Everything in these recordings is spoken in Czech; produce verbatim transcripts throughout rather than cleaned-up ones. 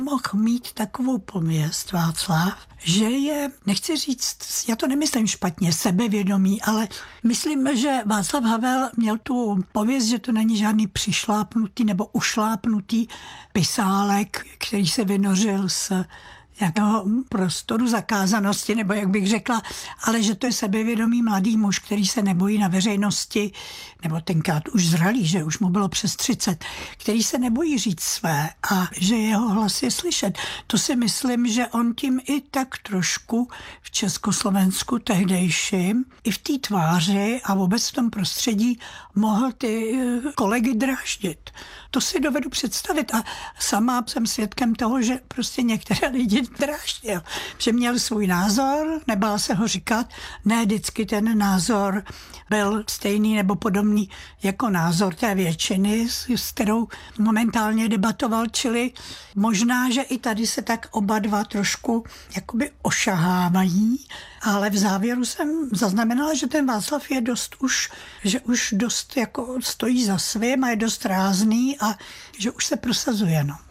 mohl mít takovou pověst Václav, že je, nechci říct, já to nemyslím špatně, sebevědomý, ale myslím, že Václav Havel měl tu pověst, že to není žádný přišlápnutý nebo ušlápnutý pisálek, který se vynořil z nějakého prostoru zakázanosti, nebo jak bych řekla, ale že to je sebevědomý mladý muž, který se nebojí na veřejnosti, nebo tenkrát už zralý, že už mu bylo přes třicet, který se nebojí říct své a že jeho hlas je slyšet. To si myslím, že on tím i tak trošku v Československu tehdejším, i v té tváři a vůbec v tom prostředí mohl ty kolegy dráždit. To si dovedu představit a sama jsem svědkem toho, že prostě některé lidi dráždil, že měl svůj názor, nebál se ho říkat, ne vždycky ten názor byl stejný nebo podobný jako názor té většiny, s kterou momentálně debatoval, čili možná, že i tady se tak oba dva trošku jakoby ošahávají, ale v závěru jsem zaznamenala, že ten Václav je dost už, že už dost jako stojí za svým a je dost rázný a že už se prosazuje, no.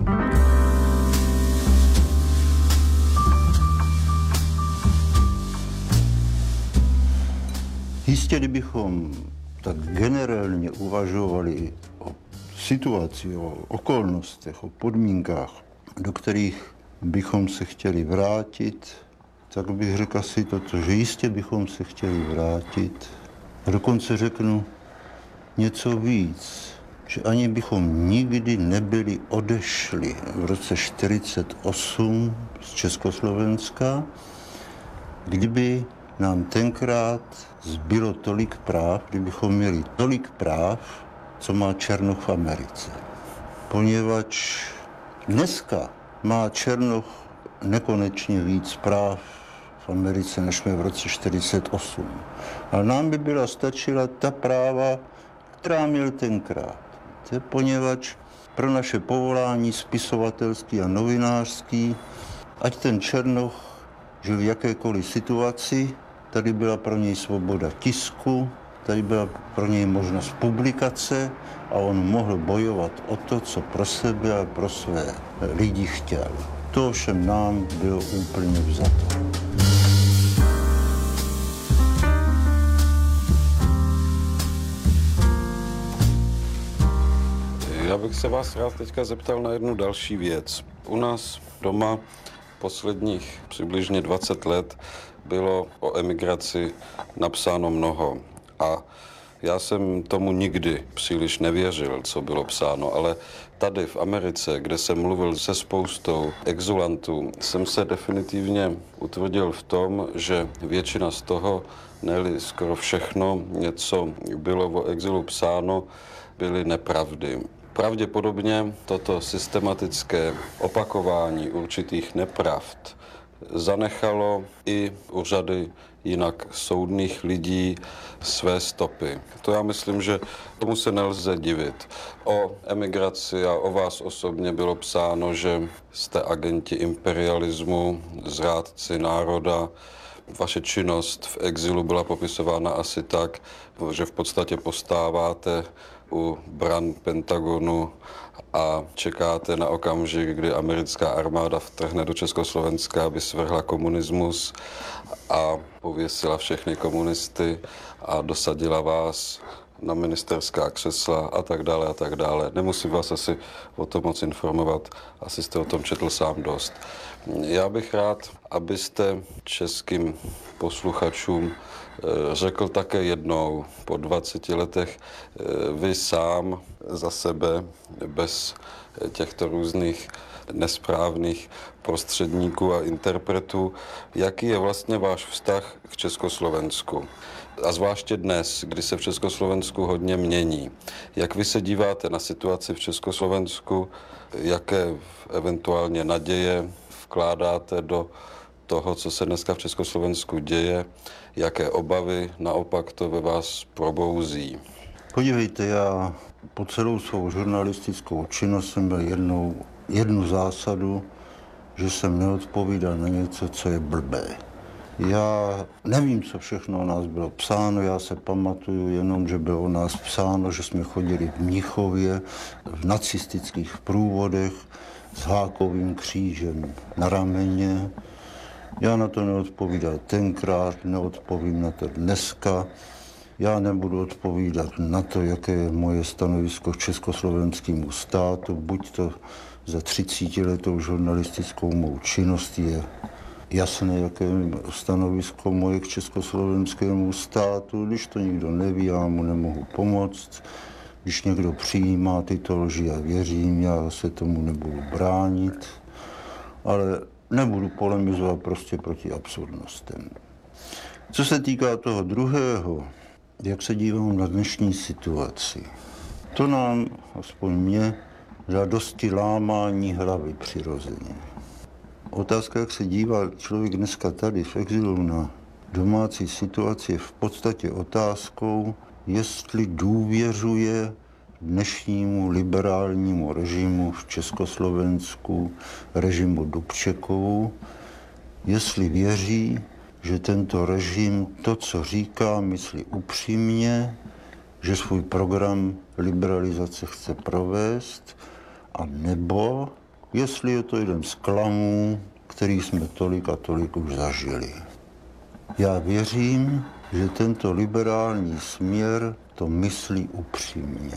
Jistě, kdybychom tak generálně uvažovali o situaci, o okolnostech, o podmínkách, do kterých bychom se chtěli vrátit, tak bych řekl asi toto, že jistě bychom se chtěli vrátit. A dokonce řeknu něco víc, že ani bychom nikdy nebyli odešli v roce čtyřicet osm z Československa, kdyby nám tenkrát zbylo tolik práv, kdybychom měli tolik práv, co má Černoch v Americe. Poněvadž dneska má Černoch nekonečně víc práv v Americe, než jsme v roce čtyřicet osm. A nám by byla stačila ta práva, která měl tenkrát. Poněvadž pro naše povolání spisovatelský a novinářský, ať ten Černoch žil v jakékoliv situaci, tady byla pro něj svoboda tisku, tady byla pro něj možnost publikace a on mohl bojovat o to, co pro sebe a pro své lidi chtěl. To všem nám bylo úplně vzato. Já bych se vás rád teďka zeptal na jednu další věc. U nás doma posledních přibližně dvacet let bylo o emigraci napsáno mnoho a já jsem tomu nikdy příliš nevěřil, co bylo psáno, ale tady v Americe, kde jsem mluvil se spoustou exulantů, jsem se definitivně utvrdil v tom, že většina z toho, ne-li skoro všechno, něco bylo o exilu psáno, byly nepravdy. Pravděpodobně toto systematické opakování určitých nepravd zanechalo i u řady jinak soudných lidí své stopy. To já myslím, že tomu se nelze divit. O emigraci a o vás osobně bylo psáno, že jste agenti imperialismu, zrádci národa. Vaše činnost v exilu byla popisována asi tak, že v podstatě postáváte u bran Pentagonu a čekáte na okamžik, kdy americká armáda vtrhne do Československa, aby svrhla komunismus a pověsila všechny komunisty a dosadila vás na ministerská křesla a tak dále a tak dále. Nemusím vás asi o tom moc informovat, asi jste o tom četl sám dost. Já bych rád, abyste českým posluchačům řekl také jednou po dvaceti letech vy sám za sebe, bez těchto různých nesprávných prostředníků a interpretů, jaký je vlastně váš vztah k Československu. A zvláště dnes, kdy se v Československu hodně mění. Jak vy se díváte na situaci v Československu, jaké eventuálně naděje vkládáte do toho, co se dneska v Československu děje, jaké obavy naopak to ve vás probouzí? Podívejte, já po celou svou žurnalistickou činnost jsem byl jednou, jednu zásadu, že jsem neodpovídal na něco, co je blbé. Já nevím, co všechno o nás bylo psáno, já se pamatuju jenom, že bylo o nás psáno, že jsme chodili v Mnichově, v nacistických průvodech s hákovým křížem na rameně. Já na to neodpovídal tenkrát, neodpovím na to dneska. Já nebudu odpovídat na to, jaké je moje stanovisko k československému státu, buď to za třicetiletou žurnalistickou mou činnost je jasné, jaké je stanovisko moje k československému státu. Když to nikdo neví, já mu nemohu pomoct. Když někdo přijímá tyto lži a věřím, já se tomu nebudu bránit, ale nebudu polemizovat prostě proti absurdnostem. Co se týká toho druhého, jak se dívám na dnešní situaci, to nám, aspoň mě, dá dosti lámání hlavy přirozeně. Otázka, jak se dívá člověk dneska tady v exilu na domácí situaci, je v podstatě otázkou, jestli důvěřuje dnešnímu liberálnímu režimu v Československu, režimu Dubčekovu, jestli věří, že tento režim to, co říká, myslí upřímně, že svůj program liberalizace chce provést, a nebo jestli je to jeden z klamů, který jsme tolik a tolik už zažili. Já věřím, že tento liberální směr to myslí upřímně.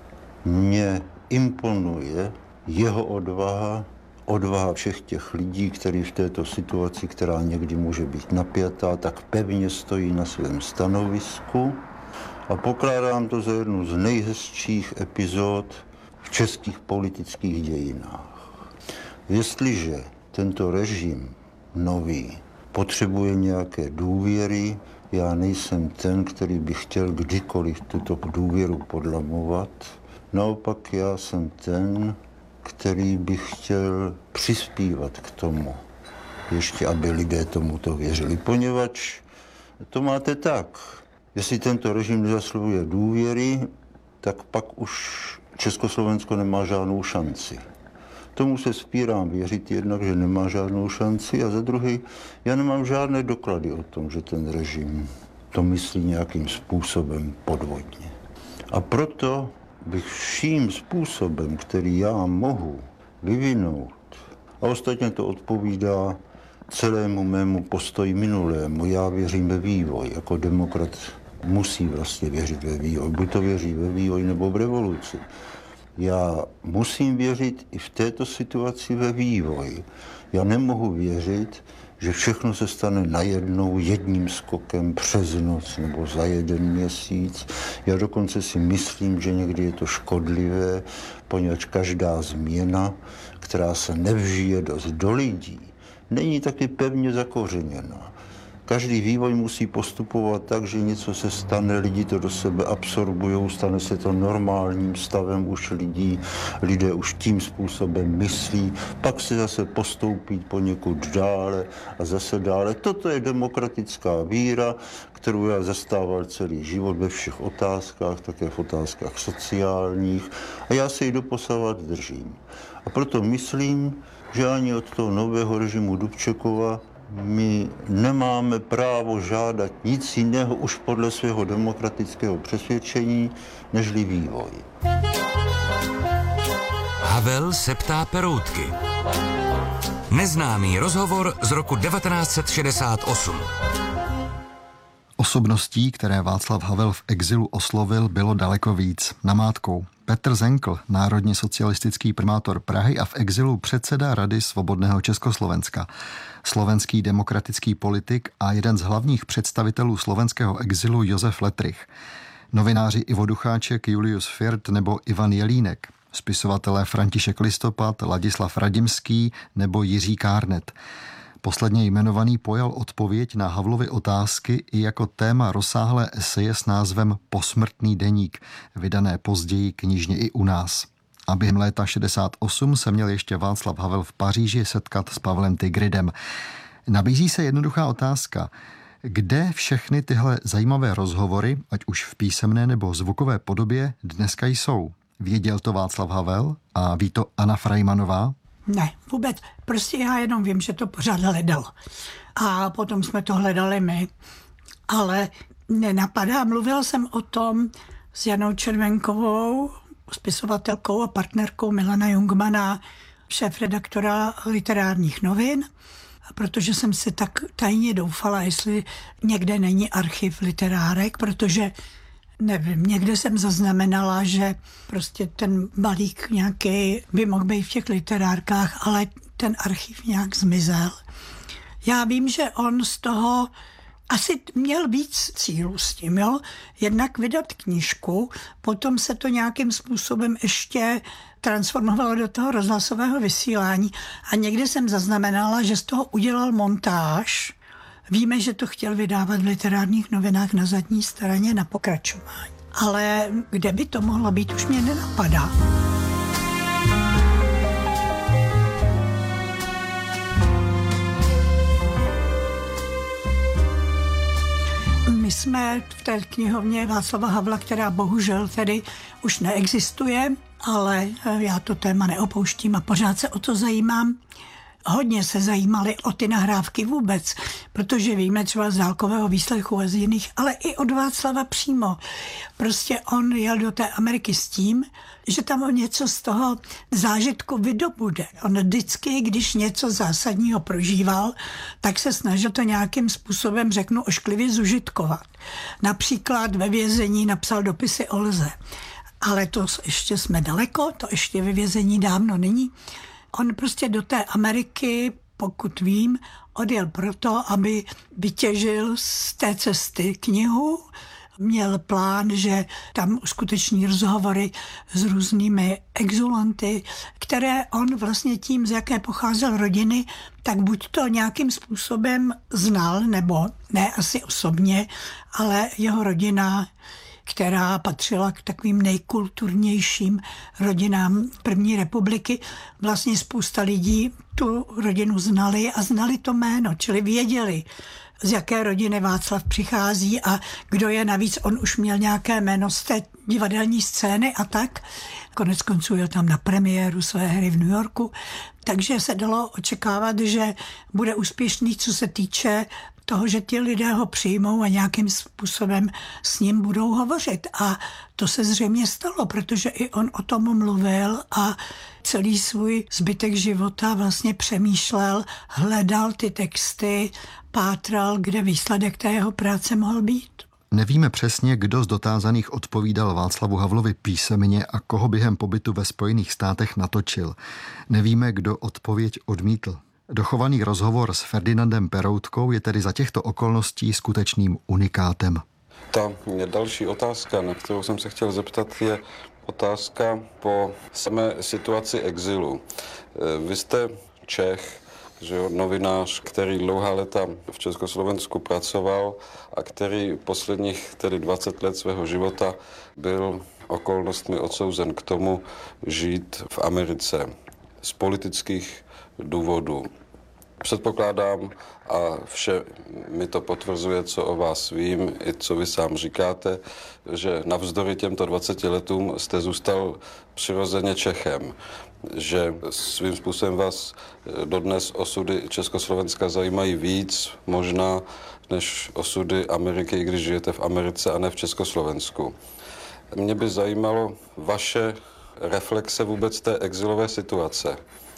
Mně imponuje jeho odvaha, odvaha všech těch lidí, kteří v této situaci, která někdy může být napjatá, tak pevně stojí na svém stanovisku, a pokládám to za jednu z nejhezčích epizod v českých politických dějinách. Jestliže tento režim nový potřebuje nějaké důvěry, já nejsem ten, který by chtěl kdykoliv tuto důvěru podlamovat. Naopak já jsem ten, který by chtěl přispívat k tomu, ještě aby lidé tomuto věřili, poněvadž to máte tak. Jestli tento režim nezasluhuje důvěry, tak pak už Československo nemá žádnou šanci. Tomu se spírám věřit jednak, že nemá žádnou šanci, a za druhý, já nemám žádné doklady o tom, že ten režim to myslí nějakým způsobem podvodně. A proto bych vším způsobem, který já mohu vyvinout, a ostatně to odpovídá celému mému postoji minulému, já věřím ve vývoj, jako demokrat musí vlastně věřit ve vývoj, buď to věří ve vývoj nebo v revoluci. Já musím věřit i v této situaci ve vývoj. Já nemohu věřit, že všechno se stane najednou jedním skokem přes noc nebo za jeden měsíc. Já dokonce si myslím, že někdy je to škodlivé, poněvadž každá změna, která se nevžije dost do lidí, není taky pevně zakořeněná. Každý vývoj musí postupovat tak, že něco se stane, lidi to do sebe absorbují, stane se to normálním stavem už lidí, lidé už tím způsobem myslí, pak se zase postoupí poněkud dále a zase dále. Toto je demokratická víra, kterou já zastával celý život ve všech otázkách, také v otázkách sociálních, a já se ji doposavat držím. A proto myslím, že ani od toho nového režimu Dubčekova my nemáme právo žádat nic jiného už podle svého demokratického přesvědčení, nežli vývoj. Havel se ptá Peroutky. Neznámý rozhovor z roku devatenáct set šedesát osm. Osobností, které Václav Havel v exilu oslovil, bylo daleko víc. Namátkou Petr Zenkl, národně socialistický primátor Prahy a v exilu předseda Rady svobodného Československa. Slovenský demokratický politik a jeden z hlavních představitelů slovenského exilu Josef Letrich. Novináři Ivo Ducháček, Julius Firt nebo Ivan Jelínek. Spisovatelé František Listopad, Ladislav Radimský nebo Jiří Kárnet. Posledně jmenovaný pojal odpověď na Havlovy otázky i jako téma rozsáhlé eseje s názvem Posmrtný deník, vydané později knižně i u nás. A během léta šedesát osm se měl ještě Václav Havel v Paříži setkat s Pavlem Tigridem. Nabízí se jednoduchá otázka. Kde všechny tyhle zajímavé rozhovory, ať už v písemné nebo zvukové podobě, dneska jsou? Věděl to Václav Havel a ví to Anna Frajmanová? Ne, vůbec. Prostě já jenom vím, že to pořád hledal. A potom jsme to hledali my. Ale nenapadá. Mluvila jsem o tom s Janou Červenkovou, spisovatelkou a partnerkou Milana Jungmana šéfredaktora literárních novin, protože jsem si tak tajně doufala, jestli někde není archiv literárek, protože nevím, někde jsem zaznamenala, že prostě ten balík nějaký by mohl být v těch literárkách, ale ten archiv nějak zmizel. Já vím, že on z toho asi měl víc cílů s tím, jo. Jednak vydat knížku, potom se to nějakým způsobem ještě transformovalo do toho rozhlasového vysílání a někde jsem zaznamenala, že z toho udělal montáž. Víme, že to chtěl vydávat v literárních novinách na zadní straně na pokračování. Ale kde by to mohlo být, už mě nenapadá. My jsme v té knihovně Václava Havla, která bohužel tedy už neexistuje, ale já to téma neopouštím a pořád se o to zajímám. Hodně se zajímali o ty nahrávky vůbec, protože víme třeba z dálkového výslechu a z jiných, ale i od Václava přímo. Prostě on jel do té Ameriky s tím, že tam on něco z toho zážitku vydobude. On vždycky, když něco zásadního prožíval, tak se snažil to nějakým způsobem, řeknu, ošklivě zužitkovat. Například ve vězení napsal dopisy Olze. Ale to ještě jsme daleko, to ještě ve vězení dávno není. On prostě do té Ameriky, pokud vím, odjel proto, aby vytěžil z té cesty knihu. Měl plán, že tam uskuteční rozhovory s různými exulanty, které on vlastně tím, z jaké pocházel rodiny, tak buď to nějakým způsobem znal, nebo ne asi osobně, ale jeho rodina, která patřila k takovým nejkulturnějším rodinám první republiky. Vlastně spousta lidí tu rodinu znali a znali to jméno, čili věděli, z jaké rodiny Václav přichází a kdo je navíc. On už měl nějaké jméno z té divadelní scény a tak. Konec konců jel tam na premiéru své hry v New Yorku, takže se dalo očekávat, že bude úspěšný, co se týče toho, že ti lidé ho přijmou a nějakým způsobem s ním budou hovořit. A to se zřejmě stalo, protože i on o tom mluvil a celý svůj zbytek života vlastně přemýšlel, hledal ty texty, pátral, kde výsledek té jeho práce mohl být. Nevíme přesně, kdo z dotázaných odpovídal Václavu Havlovi písemně a koho během pobytu ve Spojených státech natočil. Nevíme, kdo odpověď odmítl. Dochovaný rozhovor s Ferdinandem Peroutkou je tedy za těchto okolností skutečným unikátem. Ta další otázka, na kterou jsem se chtěl zeptat, je otázka po samé situaci exilu. Vy jste Čech, že jo, novinář, který dlouhá léta v Československu pracoval a který posledních tedy dvacet let svého života byl okolnostmi odsouzen k tomu žít v Americe z politických důvodů. Předpokládám, a vše mi to potvrzuje, co o vás vím, i co vy sám říkáte, že navzdory těmto dvaceti letům jste zůstal přirozeně Čechem, že svým způsobem vás dodnes osudy Československa zajímají víc možná než osudy Ameriky, i když žijete v Americe a ne v Československu. Mě by zajímalo vaše reflexe vůbec té exilové situace.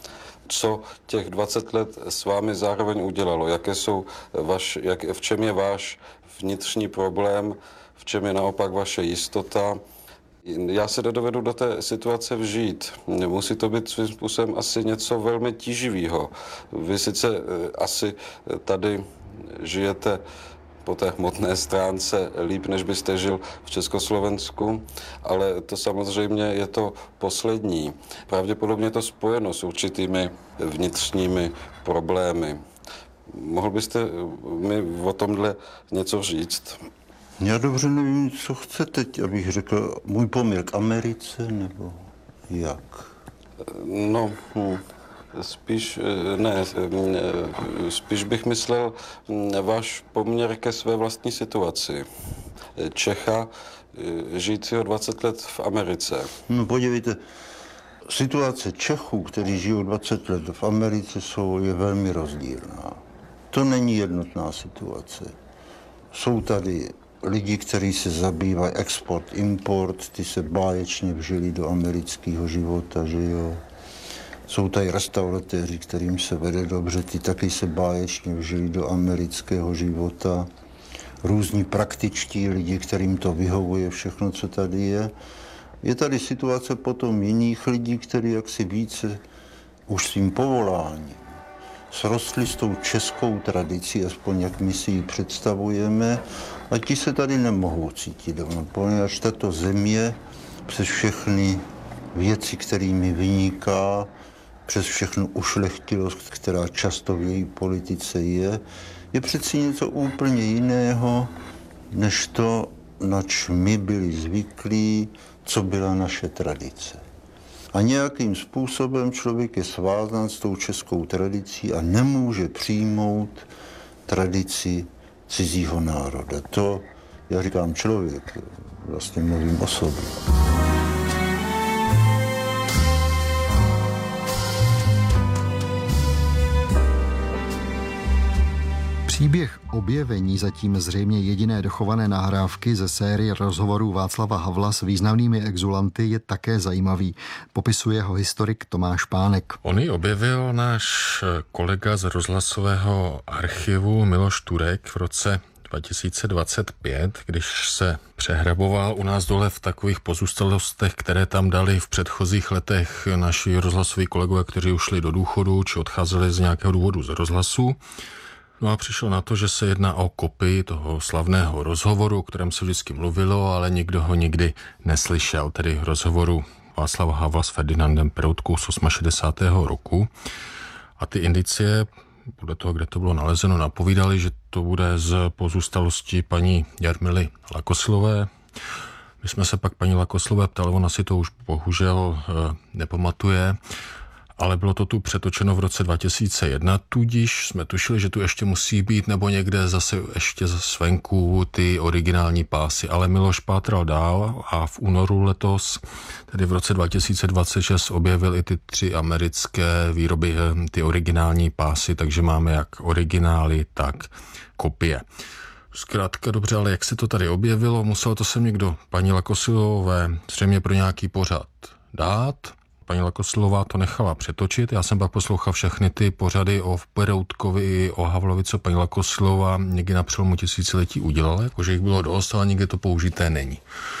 Co těch dvacet let s vámi zároveň udělalo? Jaké jsou vaš, jak, v čem je váš vnitřní problém? V čem je naopak vaše jistota? Já se nedovedu do té situace vžít. Musí to být svým způsobem asi něco velmi tíživého. Vy sice asi tady žijete po té hmotné stránce líp, než byste žil v Československu, ale to samozřejmě je to poslední. Pravděpodobně je to spojeno s určitými vnitřními problémy. Mohl byste mi o tomhle něco říct? Já dobře nevím, co chce teď, abych řekl, můj poměr k Americe, nebo jak? No, hm. Spíš, ne, spíš bych myslel váš poměr ke své vlastní situaci. Čecha, žijícího dvacet let v Americe. No podívejte, situace Čechů, kteří žijou dvacet let v Americe, jsou, je velmi rozdílná. To není jednotná situace. Jsou tady lidi, kteří se zabývají export, import, ty se báječně vžili do amerického života, že jo. Jsou tady restauratéři, kterým se vede dobře, ty taky se báječně vžili do amerického života. Různí praktičtí lidi, kterým to vyhovuje všechno, co tady je. Je tady situace potom jiných lidí, kteří jaksi více už svým povoláním srostli s tou českou tradicí, aspoň jak my si ji představujeme, a ti se tady nemohou cítit doma, poněvadž tato země přes všechny věci, kterými vyniká, přes všechnu ušlechtilost, která často v její politice je, je přeci něco úplně jiného, než to, nač my byli zvyklí, co byla naše tradice. A nějakým způsobem člověk je svázán s tou českou tradicí a nemůže přijmout tradici cizího národa. To, já říkám člověk, vlastně mluvím o sobě. Příběh objevení zatím zřejmě jediné dochované nahrávky ze série rozhovorů Václava Havla s významnými exulanty je také zajímavý. Popisuje ho historik Tomáš Pánek. On ji objevil náš kolega z rozhlasového archivu Miloš Turek v roce dva tisíce dvacet pět, když se přehraboval u nás dole v takových pozůstalostech, které tam dali v předchozích letech naši rozhlasoví kolegové, kteří ušli do důchodu či odcházeli z nějakého důvodu z rozhlasu. No a přišel na to, že se jedná o kopii toho slavného rozhovoru, o kterém se vždycky mluvilo, ale nikdo ho nikdy neslyšel, tedy rozhovoru Václava Havla s Ferdinandem Peroutkou z šedesátého osmého roku. A ty indicie, podle toho, kde to bylo nalezeno, napovídali, že to bude z pozůstalosti paní Jarmily Lakoslové. My jsme se pak paní Lakoslové ptali, ona si to už bohužel e, nepamatuje, ale bylo to tu přetočeno v roce dva tisíce jedna, tudíž jsme tušili, že tu ještě musí být nebo někde zase ještě zvenku ty originální pásy. Ale Miloš pátral dál a v únoru letos, tedy v roce dva tisíce dvacet šest, objevil i ty tři americké výroby, ty originální pásy, takže máme jak originály, tak kopie. Zkrátka dobře, ale jak se to tady objevilo, muselo to sem někdo paní Lakosilové zřejmě pro nějaký pořad dát. Paní Lakosilová to nechala přetočit. Já jsem pak poslouchal všechny ty pořady o Peroutkovi i o Havlovi, co paní Lakosilová někdy na přelomu tisíciletí udělala, jakože jich bylo dost, ale nikdy to použité není.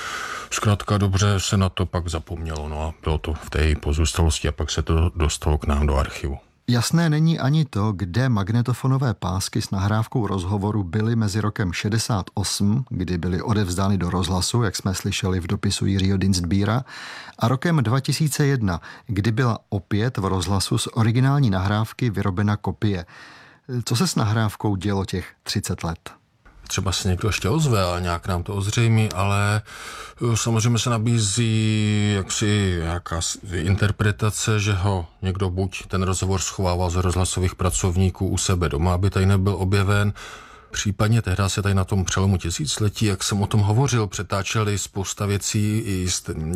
Zkrátka dobře se na to pak zapomnělo, no a bylo to v té pozůstalosti a pak se to dostalo k nám do archivu. Jasné není ani to, kde magnetofonové pásky s nahrávkou rozhovoru byly mezi rokem šedesát osm, kdy byly odevzdány do rozhlasu, jak jsme slyšeli v dopisu Jiřího Dienstbiera, a rokem dva tisíce jedna, kdy byla opět v rozhlasu z originální nahrávky vyrobena kopie. Co se s nahrávkou dělo těch třicet let? Třeba se někdo ještě ozve a nějak nám to ozřejmí, ale samozřejmě se nabízí jaksi nějaká interpretace, že ho někdo buď ten rozhovor schovával z rozhlasových pracovníků u sebe doma, aby tady nebyl objeven. Případně tehdy se tady na tom přelomu tisíciletí, jak jsem o tom hovořil, přetáčeli spousta věcí i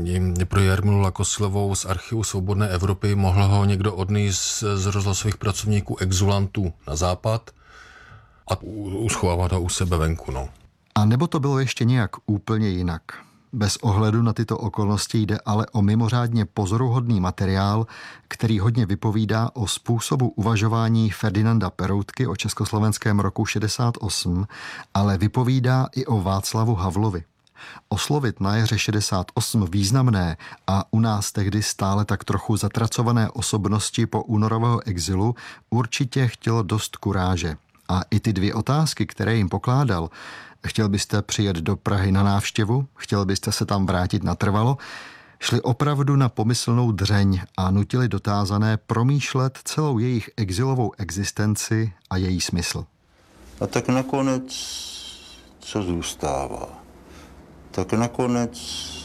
pro Jarmilu Lakosilovou z archivu Svobodné Evropy, mohl ho někdo odnést z rozhlasových pracovníků exulantů na západ a uschovávat ho u sebe venku, no. A nebo to bylo ještě nějak úplně jinak? Bez ohledu na tyto okolnosti jde ale o mimořádně pozoruhodný materiál, který hodně vypovídá o způsobu uvažování Ferdinanda Peroutky o československém roku šedesát osm, ale vypovídá i o Václavu Havlovi. Oslovit na jaře šedesát osm významné a u nás tehdy stále tak trochu zatracované osobnosti po únorového exilu určitě chtělo dost kuráže. A i ty dvě otázky, které jim pokládal, chtěl byste přijet do Prahy na návštěvu, chtěl byste se tam vrátit natrvalo, šli opravdu na pomyslnou dřeň a nutili dotázané promýšlet celou jejich exilovou existenci a její smysl. A tak nakonec, co zůstává? Tak nakonec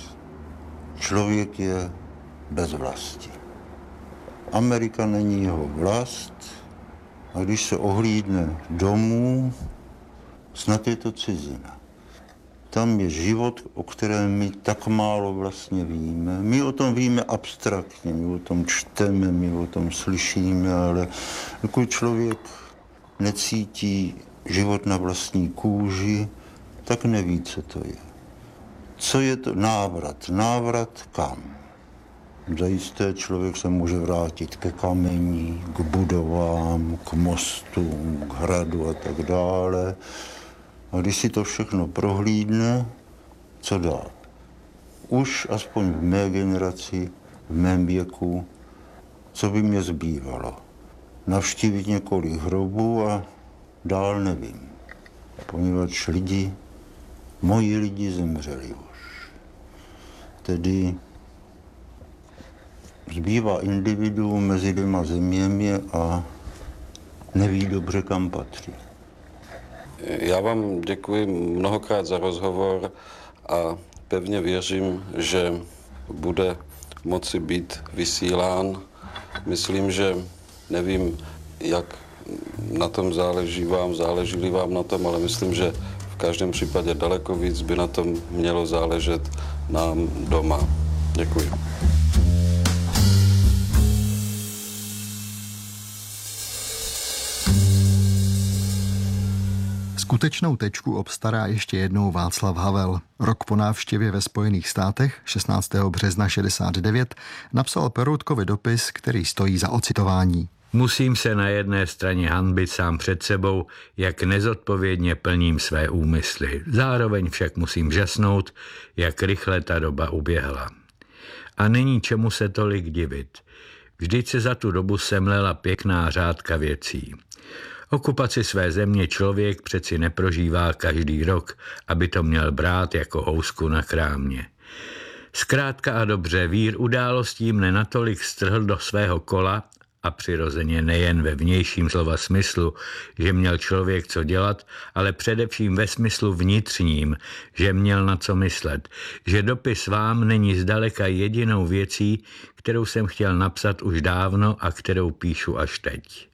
člověk je bez vlasti. Amerika není jeho vlast, a když se ohlídne domů, snad je to cizina. Tam je život, o kterém my tak málo vlastně víme. My o tom víme abstraktně, my o tom čteme, my o tom slyšíme, ale dokud člověk necítí život na vlastní kůži, tak neví, co to je. Co je to návrat? Návrat kam? Zajisté člověk se může vrátit ke kamení, k budovám, k mostům, k hradu a tak dále. A když si to všechno prohlídne, co dál? Už aspoň v mé generaci, v mém věku, co by mě zbývalo? Navštívit několik hrobů a dál nevím. Poněvadž lidi, moji lidi zemřeli už. Tedy zbývá individuum mezi dvěma zeměmi a neví dobře, kam patří. Já vám děkuji mnohokrát za rozhovor a pevně věřím, že bude moci být vysílán. Myslím, že nevím, jak na tom záleží vám, záleží vám na tom, ale myslím, že v každém případě daleko víc by na tom mělo záležet nám doma. Děkuji. Skutečnou tečku obstará ještě jednou Václav Havel. Rok po návštěvě ve Spojených státech šestnáctého března šedesát devět napsal Peroutkovi dopis, který stojí za ocitování. Musím se na jedné straně hanbit sám před sebou, jak nezodpovědně plním své úmysly. Zároveň však musím žasnout, jak rychle ta doba uběhla. A není čemu se tolik divit. Vždyť se za tu dobu semlela pěkná řádka věcí. Okupaci své země člověk přeci neprožívá každý rok, aby to měl brát jako housku na krámě. Zkrátka a dobře, vír událostí mne natolik strhl do svého kola, a přirozeně nejen ve vnějším slova smyslu, že měl člověk co dělat, ale především ve smyslu vnitřním, že měl na co myslet, že dopis vám není zdaleka jedinou věcí, kterou jsem chtěl napsat už dávno a kterou píšu až teď.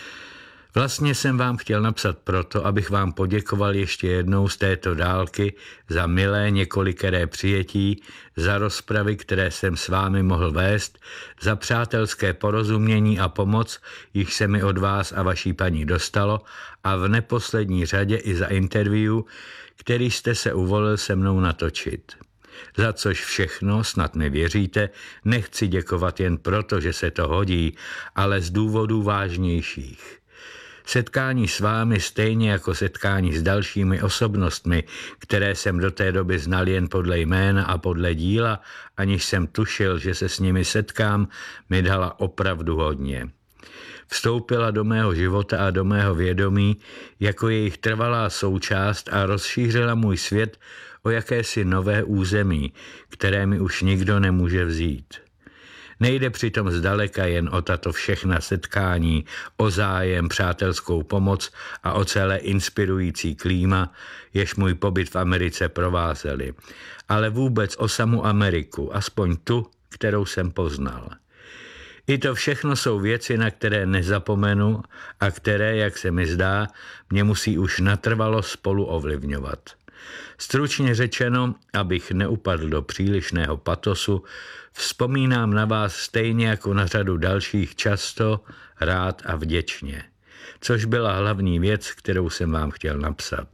Vlastně jsem vám chtěl napsat proto, abych vám poděkoval ještě jednou z této dálky za milé několikeré přijetí, za rozpravy, které jsem s vámi mohl vést, za přátelské porozumění a pomoc, jich se mi od vás a vaší paní dostalo, a v neposlední řadě i za interview, který jste se uvolil se mnou natočit. Za což všechno, snad mi věříte, nechci děkovat jen proto, že se to hodí, ale z důvodů vážnějších. Setkání s vámi stejně jako setkání s dalšími osobnostmi, které jsem do té doby znal jen podle jména a podle díla, aniž jsem tušil, že se s nimi setkám, mi dala opravdu hodně. Vstoupila do mého života a do mého vědomí jako jejich trvalá součást a rozšířila můj svět o jakési nové území, které mi už nikdo nemůže vzít. Nejde přitom zdaleka jen o tato všechna setkání, o zájem, přátelskou pomoc a o celé inspirující klíma, jež můj pobyt v Americe provázely, ale vůbec o samu Ameriku, aspoň tu, kterou jsem poznal. I to všechno jsou věci, na které nezapomenu a které, jak se mi zdá, mě musí už natrvalo spolu ovlivňovat. Stručně řečeno, abych neupadl do přílišného patosu, vzpomínám na vás stejně jako na řadu dalších často, rád a vděčně, což byla hlavní věc, kterou jsem vám chtěl napsat.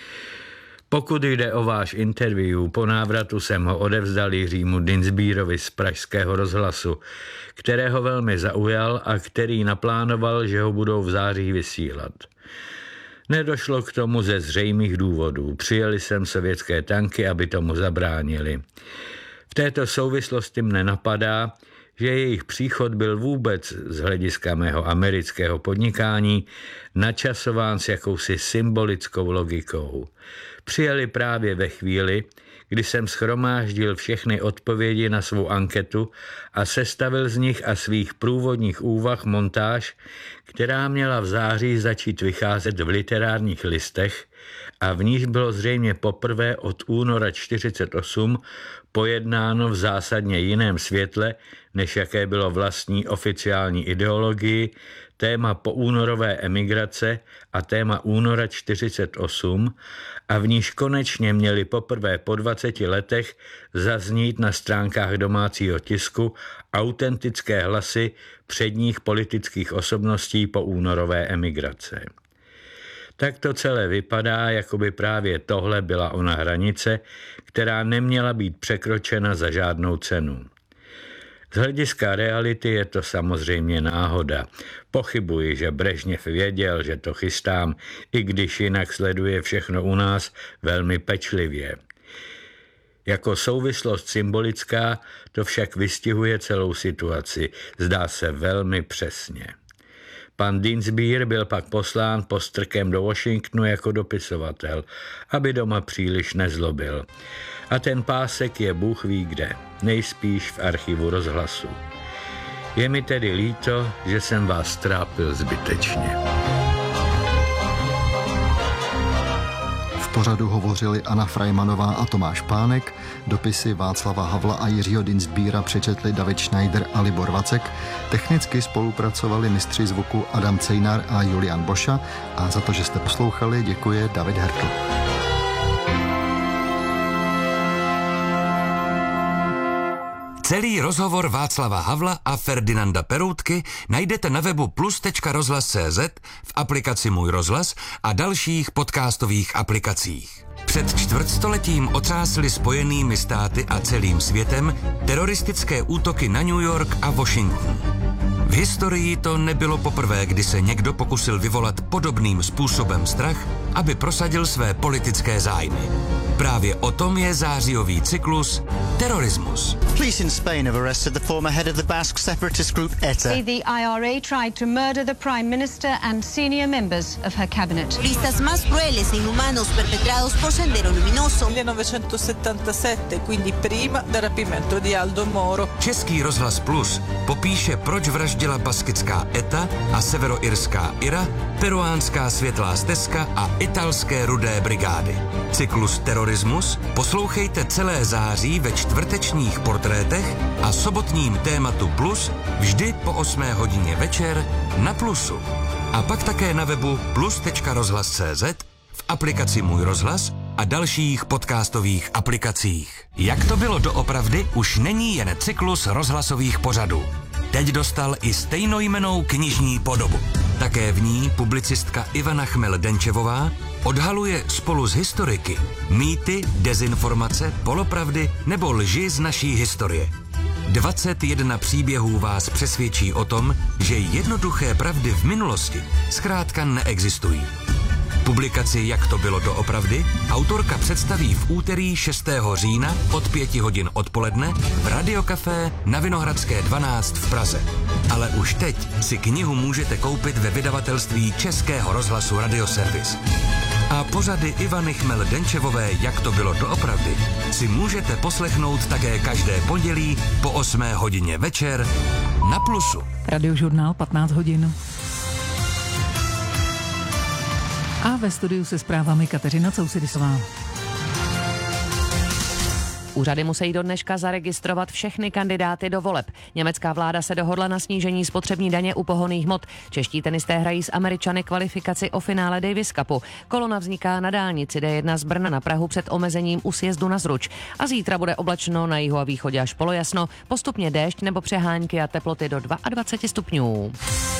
Pokud jde o váš interview, po návratu jsem ho odevzdal Jiřímu Dinsbírovi z Pražského rozhlasu, kterého velmi zaujal a který naplánoval, že ho budou v září vysílat. Nedošlo k tomu ze zřejmých důvodů. Přijeli sem sovětské tanky, aby tomu zabránili. V této souvislosti mne napadá, že jejich příchod byl vůbec z hlediska mého amerického podnikání načasován s jakousi symbolickou logikou. Přijeli právě ve chvíli, kdy jsem shromáždil všechny odpovědi na svou anketu a sestavil z nich a svých průvodních úvah montáž, která měla v září začít vycházet v literárních listech a v níž bylo zřejmě poprvé od února čtyřicet osm pojednáno v zásadně jiném světle, než jaké bylo vlastní oficiální ideologii, téma poúnorové emigrace a téma února čtyřicet osm a v níž konečně měli poprvé po dvaceti letech zaznít na stránkách domácího tisku autentické hlasy předních politických osobností poúnorové emigrace. Tak to celé vypadá, jako by právě tohle byla ona hranice, která neměla být překročena za žádnou cenu. Z hlediska reality je to samozřejmě náhoda. Pochybuji, že Brežněv věděl, že to chystám, i když jinak sleduje všechno u nás velmi pečlivě. Jako souvislost symbolická to však vystihuje celou situaci, zdá se velmi přesně. Pan Dinsbier byl pak poslán postrkem do Washingtonu jako dopisovatel, aby doma příliš nezlobil. A ten pásek je Bůh ví kde, nejspíš v archivu Rozhlasu. Je mi tedy líto, že jsem vás trápil zbytečně. V pořadu hovořili Anna Frajmanová a Tomáš Pánek, dopisy Václava Havla a Jiřího Dinsbiera přečetli David Schneider a Libor Vacek, technicky spolupracovali mistři zvuku Adam Cejnar a Julian Boša a za to, že jste poslouchali, děkuje David Hertl. Celý rozhovor Václava Havla a Ferdinanda Peroutky najdete na webu plus tečka rozhlas tečka cé zet, v aplikaci Můj rozhlas a dalších podcastových aplikacích. Před čtvrtstoletím otřásly Spojenými státy a celým světem teroristické útoky na New York a Washington. V historii to nebylo poprvé, kdy se někdo pokusil vyvolat podobným způsobem strach, aby prosadil své politické zájmy. Právě o tom je zářijový cyklus Terorismus. Police in Spain have arrested the former head of the Basque separatist group E T A. The I R A tried to murder the Prime Minister and senior members of her cabinet. Listas más crueles e inhumanos perpetrados por Sendero Luminoso. millenovecentosettantasette, quindi prima del rapimento di Aldo Moro. Český rozhlas Plus popíše, proč vraždila baskická E T A a severoirská I R A, peruánská Světlá stezka a italské Rudé brigády. Cyklus Terorismus poslouchejte celé září ve čtvrtečních portrétech a sobotním tématu Plus vždy po osmé hodině večer na Plusu. A pak také na webu plus tečka rozhlas tečka cé zet, v aplikaci Můj rozhlas a dalších podcastových aplikacích. Jak to bylo doopravdy, už není jen cyklus rozhlasových pořadů. Teď dostal i stejnojmennou knižní podobu. Také v ní publicistka Ivana Chmel-Denčevová odhaluje spolu s historiky mýty, dezinformace, polopravdy nebo lži z naší historie. dvacet jedna příběhů vás přesvědčí o tom, že jednoduché pravdy v minulosti zkrátka neexistují. Publikaci Jak to bylo doopravdy autorka představí v úterý šestého října od pěti hodin odpoledne v Radiokafé na Vinohradské dvanáct v Praze. Ale už teď si knihu můžete koupit ve vydavatelství Českého rozhlasu Radioservis. A pořady Ivany Chmel-Denčevové Jak to bylo doopravdy si můžete poslechnout také každé pondělí po osmé hodině večer na Plusu. Radiožurnál patnáct hodin. A ve studiu se zprávami Kateřina Cousidisová. Úřady musí do dneška zaregistrovat všechny kandidáty do voleb. Německá vláda se dohodla na snížení spotřební daně u pohonných hmot. Čeští tenisté hrají s Američany kvalifikaci o finále Davis Cupu. Kolona vzniká na dálnici D jedna z Brna na Prahu před omezením u sjezdu na Zruč. A zítra bude oblačno, na jihu a východě až polojasno, postupně déšť nebo přehánky a teploty do dvacet dva stupňů.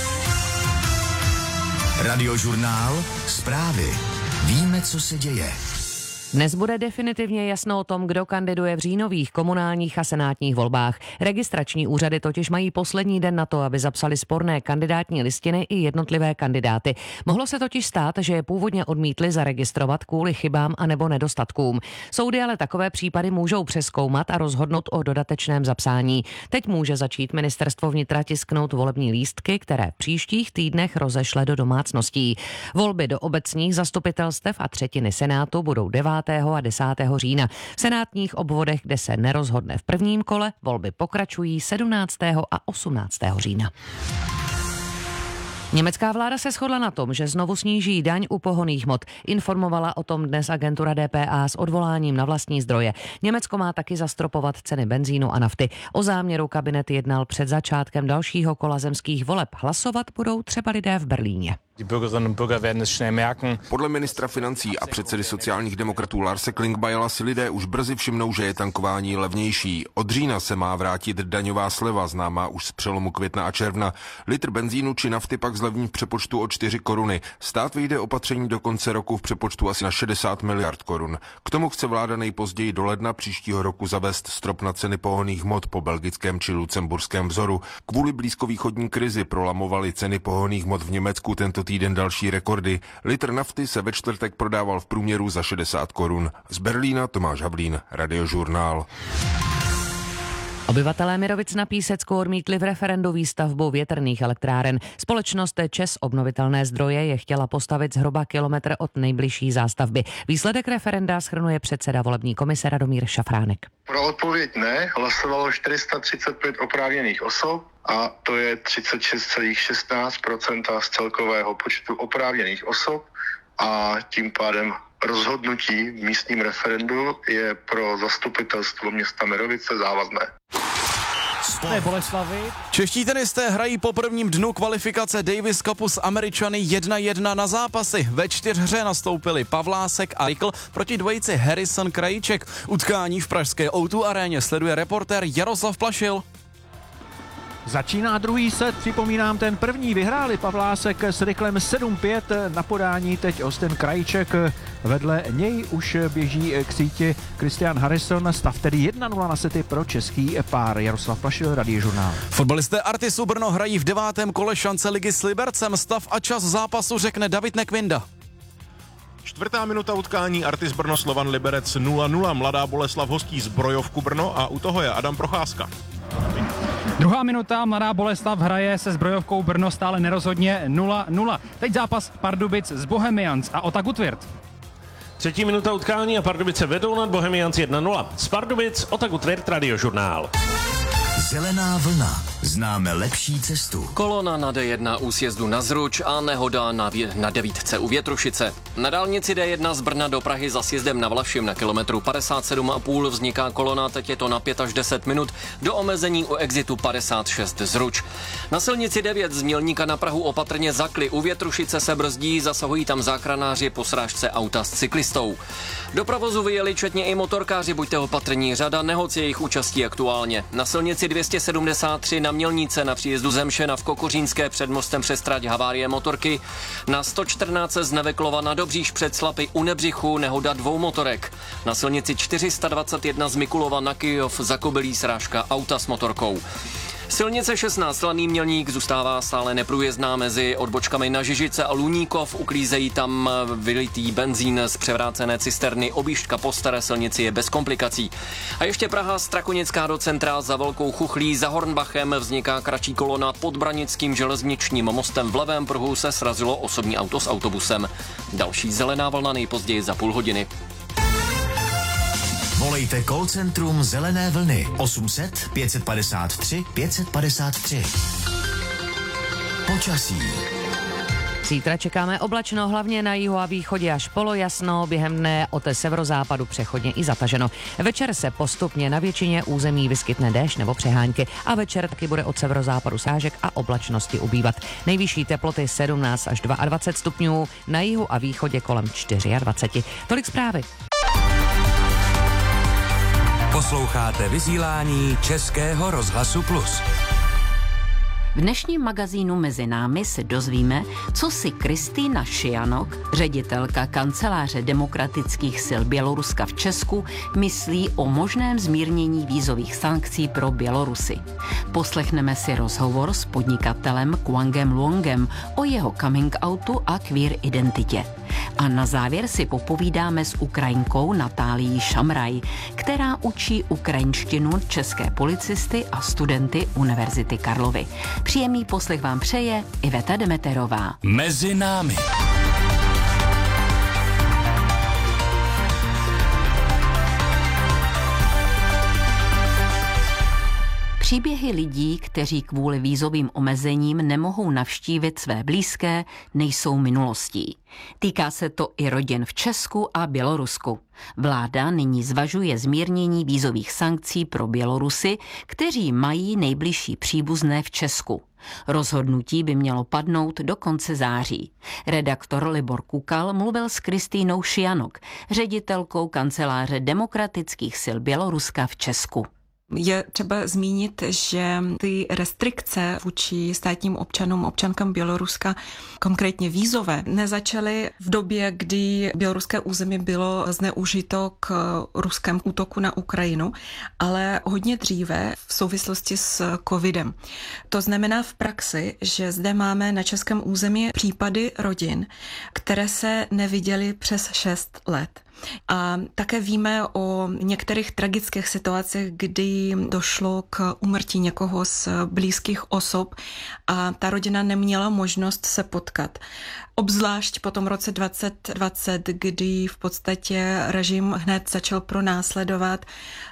Radiožurnál, zprávy. Víme, co se děje. Dnes bude definitivně jasno o tom, kdo kandiduje v říjnových komunálních a senátních volbách. Registrační úřady totiž mají poslední den na to, aby zapsali sporné kandidátní listiny i jednotlivé kandidáty. Mohlo se totiž stát, že je původně odmítli zaregistrovat kvůli chybám anebo nedostatkům. Soudy ale takové případy můžou přezkoumat a rozhodnout o dodatečném zapsání. Teď může začít ministerstvo vnitra tisknout volební lístky, které v příštích týdnech rozešle do domácností. Volby do obecních zastupitelstev a třetiny senátu budou devátého a desátého října. V senátních obvodech, kde se nerozhodne v prvním kole, volby pokračují sedmnáctého a osmnáctého října. Německá vláda se shodla na tom, že znovu sníží daň u pohonných hmot. Informovala o tom dnes agentura D P A s odvoláním na vlastní zdroje. Německo má taky zastropovat ceny benzínu a nafty. O záměru kabinet jednal před začátkem dalšího kola zemských voleb. Hlasovat budou třeba lidé v Berlíně. Podle ministra financí a předsedy sociálních demokratů Larse Klingbeila si lidé už brzy všimnou, že je tankování levnější. Od října se má vrátit daňová sleva, známá už z přelomu května a června. Litr benzínu či nafty pak zlevní v přepočtu o čtyři koruny. Stát vyjde opatření do konce roku v přepočtu asi na šedesát miliard korun. K tomu chce vláda nejpozději do ledna příštího roku zavést strop na ceny pohonných hmot po belgickém či lucemburském vzoru. Kvůli blízkovýchodní krizi prolamovaly ceny pohonných hmot v Německu tento týden další rekordy. Litr nafty se ve čtvrtek prodával v průměru za šedesát korun. Z Berlína Tomáš Havlín, Radiožurnál. Obyvatelé Mirovic na Písecku odmítli v referendu výstavbu větrných elektráren. Společnost ČEZ Obnovitelné zdroje je chtěla postavit zhruba kilometr od nejbližší zástavby. Výsledek referenda shrnuje předseda volební komise Radomír Šafránek. Pro odpověď ne hlasovalo čtyři sta třicet pět oprávněných osob a to je třicet šest celá šestnáct procenta z celkového počtu oprávněných osob a tím pádem rozhodnutí v místním referendu je pro zastupitelstvo města Mirovice závazné. Čeští tenisté hrají po prvním dnu kvalifikace Davis Cupu s Američany jedna jedna na zápasy. Ve čtyřhře nastoupili Pavlásek a Rikl proti dvojici Harrison Krajíček. Utkání v pražské ó dva aréně sleduje reportér Jaroslav Plašil. Začíná druhý set, připomínám, ten první vyhráli Pavlásek s Riklem sedm pět, na podání teď Austin Krajíček, vedle něj už běží k síti Christian Harrison, stav tedy jedna nula na sety pro český pár. Jaroslav Plašil, Radiožurnál. Fotbalisté Artisu Brno hrají v devátém kole šance ligy s Libercem, stav a čas zápasu řekne David Nekvinda. Čtvrtá minuta utkání Artis Brno Slovan Liberec nula nula, Mladá Boleslav hostí Zbrojovku Brno a u toho je Adam Procházka. Druhá minuta, Mladá Boleslav hraje se Zbrojovkou Brno stále nerozhodně nula nula. Teď zápas Pardubic s Bohemians a Ota Gutwirth. Třetí minuta utkání a Pardubice vedou nad Bohemians jedna nula. Z Pardubic Ota Gutwirth, Radiožurnál. Zelená vlna. Známe lepší cestu. Kolona na D jedna u sjezdu na Zruč a nehoda na, vě- na devítce u Větrušice. Na dálnici D jedna z Brna do Prahy za sjezdem na Vlašim na kilometru padesát sedm a půl vzniká kolona, teď je to na pět až deset minut, do omezení u exitu padesát šest Zruč. Na silnici devět z Mělníka na Prahu opatrně zakli, u Větrušice se brzdí, zasahují tam záchranáři po srážce auta s cyklistou. Do provozu vyjeli četně i motorkáři, buďte opatrní, řada nehod s jejich účastí aktuálně. Na silnici dvě stě sedmdesát tři na Mělnice na příjezdu Zemšena v Kokořínské před mostem přes trať havárie motorky. Na sto čtrnáct z Neveklova na Dobříž před Slapy u Nebřichu nehoda dvou motorek. Na silnici čtyři sta dvacet jedna z Mikulova na Kyjov zakobylí srážka auta s motorkou. Silnice šestnáct Laný Mělník zůstává stále neprůjezdná mezi odbočkami na Žižice a Luníkov, uklízejí tam vylitý benzín z převrácené cisterny, objížďka po staré silnici je bez komplikací. A ještě Praha Strakonická do centra za Velkou Chuchlí, za Hornbachem vzniká kratší kolona, pod Branickým železničním mostem v levém pruhu se srazilo osobní auto s autobusem. Další zelená vlna nejpozději za půl hodiny. Volejte call centrum Zelené vlny osm set pět padesát tři pět padesát tři. Počasí. Zítra čekáme oblačno, hlavně na jihu a východě až polojasno, během dne od severozápadu přechodně i zataženo. Večer se postupně na většině území vyskytne déšť nebo přehánky a večer taky bude od severozápadu sážek a oblačnosti ubývat. Nejvyšší teploty sedmnáct až dvacet dva stupňů, na jihu a východě kolem dvacet čtyři. Tolik zprávy. Posloucháte vysílání Českého rozhlasu Plus. V dnešním magazínu Mezi námi se dozvíme, co si Kristýna Šijanok, ředitelka kanceláře demokratických sil Běloruska v Česku, myslí o možném zmírnění vízových sankcí pro Bělorusy. Poslechneme si rozhovor s podnikatelem Kwangem Luongem o jeho coming outu a queer identitě. A na závěr si popovídáme s Ukrajinkou Natálií Šamraj, která učí ukrajinštinu české policisty a studenty Univerzity Karlovy. Příjemný poslech vám přeje Iveta Demeterová. Mezi námi. Příběhy lidí, kteří kvůli vízovým omezením nemohou navštívit své blízké, nejsou minulostí. Týká se to i rodin v Česku a Bělorusku. Vláda nyní zvažuje zmírnění vízových sankcí pro Bělorusy, kteří mají nejbližší příbuzné v Česku. Rozhodnutí by mělo padnout do konce září. Redaktor Libor Kukal mluvil s Kristýnou Šijanok, ředitelkou kanceláře demokratických sil Běloruska v Česku. Je třeba zmínit, že ty restrikce vůči státním občanům, občankám Běloruska, konkrétně vízové, nezačaly v době, kdy běloruské území bylo zneužito k ruském útoku na Ukrajinu, ale hodně dříve v souvislosti s covidem. To znamená v praxi, že zde máme na českém území případy rodin, které se neviděly přes šest let. A také víme o některých tragických situacích, kdy došlo k úmrtí někoho z blízkých osob a ta rodina neměla možnost se potkat. Obzvlášť po tom roce dvacet dvacet, kdy v podstatě režim hned začal pronásledovat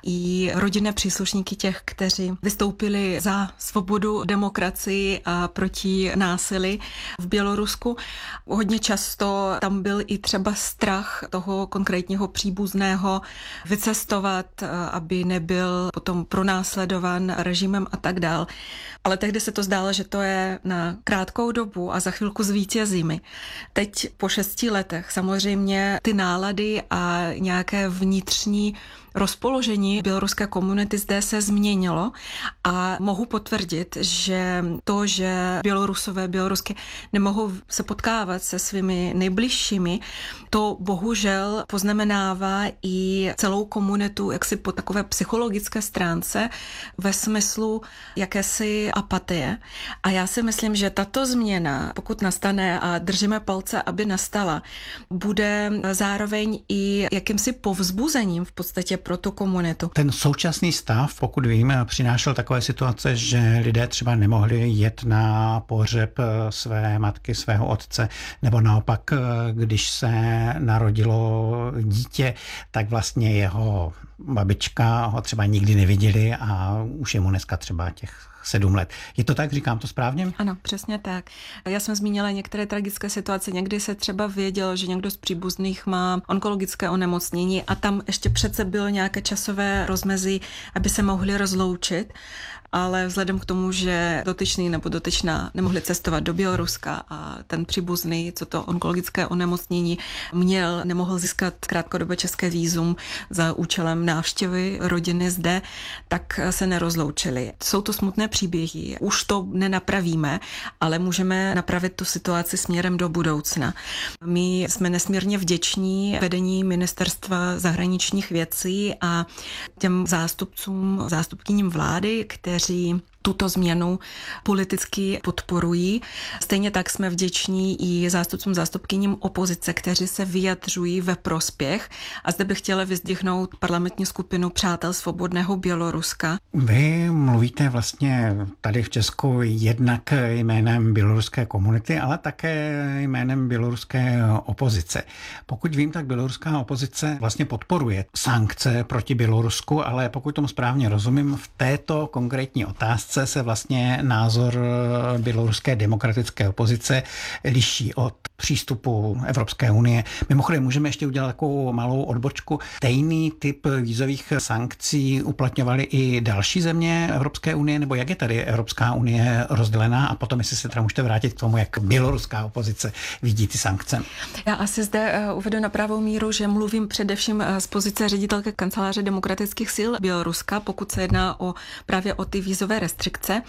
i rodinné příslušníky těch, kteří vystoupili za svobodu, demokracii a proti násilí v Bělorusku. Hodně často tam byl i třeba strach toho konkrétního příbuzného vycestovat, aby nebyl potom pronásledován režimem a tak dál. Ale tehdy se to zdálo, že to je na krátkou dobu a za chvilku zvítězíme. Teď po šesti letech samozřejmě ty nálady a nějaké vnitřní rozpoložení běloruské komunity zde se změnilo a mohu potvrdit, že to, že Bělorusové, Bělorusky nemohou se potkávat se svými nejbližšími, to bohužel poznamenává i celou komunitu jaksi po takové psychologické stránce ve smyslu jakési apatie. A já si myslím, že tato změna, pokud nastane a držíme palce, aby nastala, bude zároveň i jakýmsi povzbuzením v podstatě pro tu komunitu. Ten současný stav, pokud vím, přinášel takové situace, že lidé třeba nemohli jet na pohřeb své matky, svého otce, nebo naopak, když se narodilo dítě, tak vlastně jeho babička ho třeba nikdy neviděli a už je mu dneska třeba těch sedm let. Je to tak, říkám to správně? Ano, přesně tak. Já jsem zmínila některé tragické situace. Někdy se třeba vědělo, že někdo z příbuzných má onkologické onemocnění a tam ještě přece bylo nějaké časové rozmezí, aby se mohli rozloučit. Ale vzhledem k tomu, že dotyčný nebo dotyčná nemohli cestovat do Běloruska a ten příbuzný, co to onkologické onemocnění měl, nemohl získat krátkodobé české vízum za účelem návštěvy rodiny zde, tak se nerozloučili. Jsou to smutné příběhy. Už to nenapravíme, ale můžeme napravit tu situaci směrem do budoucna. My jsme nesmírně vděční vedení Ministerstva zahraničních věcí a těm zástupcům, zástupkyním vlády, kteří tuto změnu politicky podporují. Stejně tak jsme vděční i zástupcům zástupkyním opozice, kteří se vyjadřují ve prospěch. A zde bych chtěla vyzdvihnout parlamentní skupinu Přátel svobodného Běloruska. Vy mluvíte vlastně tady v Česku jednak jménem běloruské komunity, ale také jménem běloruské opozice. Pokud vím, tak běloruská opozice vlastně podporuje sankce proti Bělorusku, ale pokud tomu správně rozumím, v této konkrétní otázce se vlastně názor běloruské demokratické opozice liší od přístupu Evropské unie. Mimochodem můžeme ještě udělat takovou malou odbočku. Stejný typ vízových sankcí uplatňovaly i další země Evropské unie, nebo jak je tady Evropská unie rozdělená a potom, jestli se teda můžete vrátit k tomu, jak běloruská opozice vidí ty sankce. Já asi zde uvedu na pravou míru, že mluvím především z pozice ředitelky kanceláře demokratických sil Běloruska, pokud se jedná o právě o ty vízové restrikce,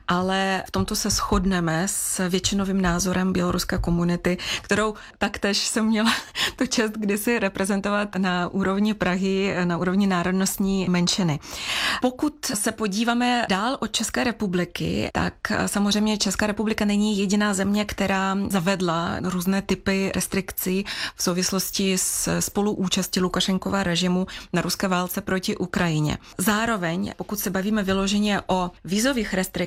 ale v tomto se shodneme s většinovým názorem běloruské komunity, kterou taktéž jsem měla tu čest kdysi reprezentovat na úrovni Prahy, na úrovni národnostní menšiny. Pokud se podíváme dál od České republiky, tak samozřejmě Česká republika není jediná země, která zavedla různé typy restrikcí v souvislosti s spoluúčastí Lukašenkova režimu na ruské válce proti Ukrajině. Zároveň, pokud se bavíme vyloženě o vízových restrikcích,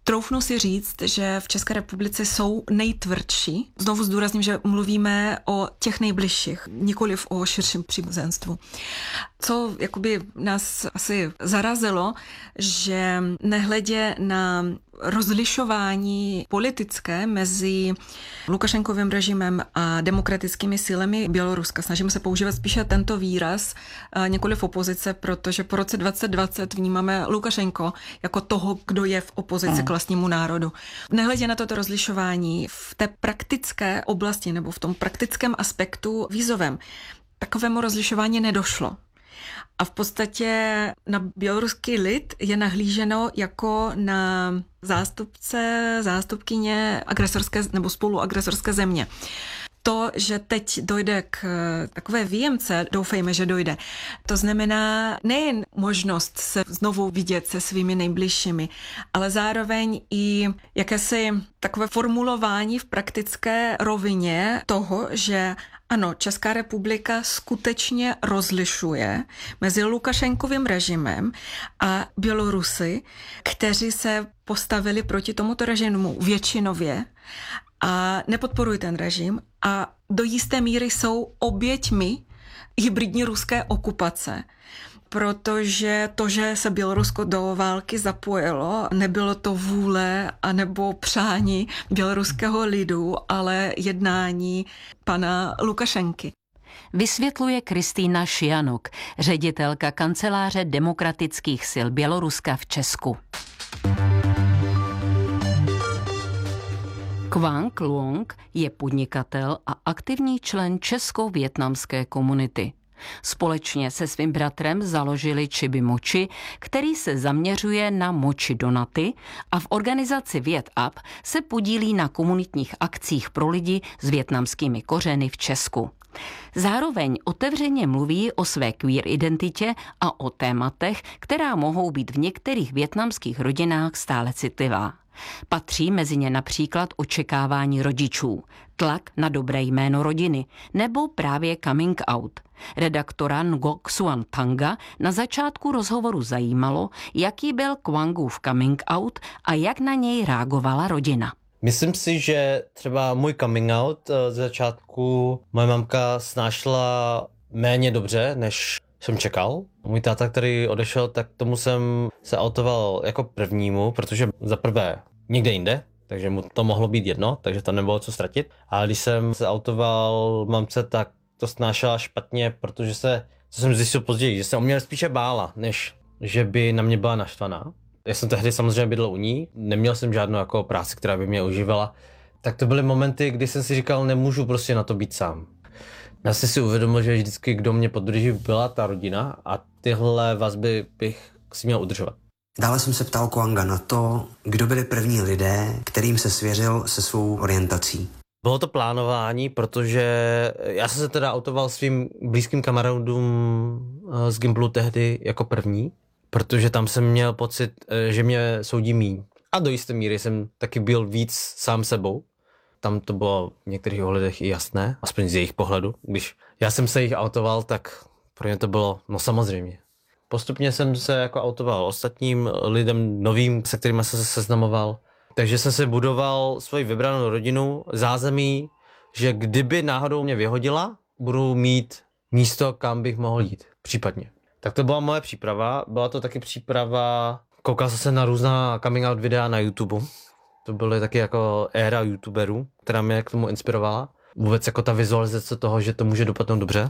Troufnu si říct, že v České republice jsou nejtvrdší. Znovu zdůrazním, že mluvíme o těch nejbližších, nikoliv o širším příbuzenstvu. Co jakoby nás asi zarazilo, že nehledě na rozlišování politické mezi Lukašenkovým režimem a demokratickými silami Běloruska. Snažíme se používat spíše tento výraz, nikoliv opozice, protože po roce dvacet dvacet vnímáme Lukašenko jako toho, kdo je v opozici k vlastnímu národu. Nehledě na toto rozlišování v té praktické oblasti nebo v tom praktickém aspektu vízovém takovému rozlišování nedošlo. A v podstatě na běloruský lid je nahlíženo jako na zástupce, zástupkyně agresorské nebo spoluagresorské země. To, že teď dojde k takové výjimce, doufejme, že dojde, to znamená nejen možnost se znovu vidět se svými nejbližšími, ale zároveň i jakési takové formulování v praktické rovině toho, že ano, Česká republika skutečně rozlišuje mezi Lukašenkovým režimem a Bělorusy, kteří se postavili proti tomuto režimu většinově a nepodporují ten režim a do jisté míry jsou oběťmi hybridní ruské okupace. Protože to, že se Bělorusko do války zapojilo, nebylo to vůle anebo přání běloruského lidu, ale jednání pana Lukašenky. Vysvětluje Kristýna Šijanok, ředitelka kanceláře demokratických sil Běloruska v Česku. Quang Luong je podnikatel a aktivní člen česko-vietnamské komunity. Společně se svým bratrem založili Chibi Mochi, který se zaměřuje na mochi donaty a v organizaci VietUp se podílí na komunitních akcích pro lidi s vietnamskými kořeny v Česku. Zároveň otevřeně mluví o své queer identitě a o tématech, která mohou být v některých vietnamských rodinách stále citlivá. Patří mezi ně například očekávání rodičů, tlak na dobré jméno rodiny nebo právě coming out. Redaktora Ngoc Xuan Thanga na začátku rozhovoru zajímalo, jaký byl Quangův coming out a jak na něj reagovala rodina. Myslím si, že třeba můj coming out z začátku moje mamka snášela méně dobře, než jsem čekal. Můj táta, který odešel, tak tomu jsem se autoval jako prvnímu, protože za prvé někde jinde, takže mu to mohlo být jedno, takže to nebylo co ztratit. A když jsem se autoval mamce, tak to snášela špatně, protože se, co jsem zjistil později, že se o mě spíše bála, než že by na mě byla naštvaná. Já jsem tehdy samozřejmě bydlel u ní, neměl jsem žádnou jako práci, která by mě užívala. Tak to byly momenty, kdy jsem si říkal, nemůžu prostě na to být sám. Já jsem si uvědomil, že vždycky, kdo mě podrží, byla ta rodina a tyhle vazby bych si měl udržovat. Dále jsem se ptal Quanga na to, kdo byli první lidé, kterým se svěřil se svou orientací. Bylo to plánování, protože já jsem se teda autoval svým blízkým kamarádům z Gimplu tehdy jako první, protože tam jsem měl pocit, že mě soudí míň. A do jisté míry jsem taky byl víc sám sebou. Tam to bylo v některých ohledech i jasné, aspoň z jejich pohledu. Když já jsem se jich autoval, tak pro ně to bylo, no samozřejmě. Postupně jsem se jako autoval ostatním lidem novým, se kterými jsem se seznamoval. Takže jsem se budoval svoji vybranou rodinu, zázemí, že kdyby náhodou mě vyhodila, budu mít místo, kam bych mohl jít, případně. Tak to byla moje příprava, byla to taky příprava, koukal jsem se na různá coming out videa na YouTube. To byly taky jako éra youtuberů, která mě k tomu inspirovala. Vůbec jako ta vizualizace toho, že to může dopadnout dobře,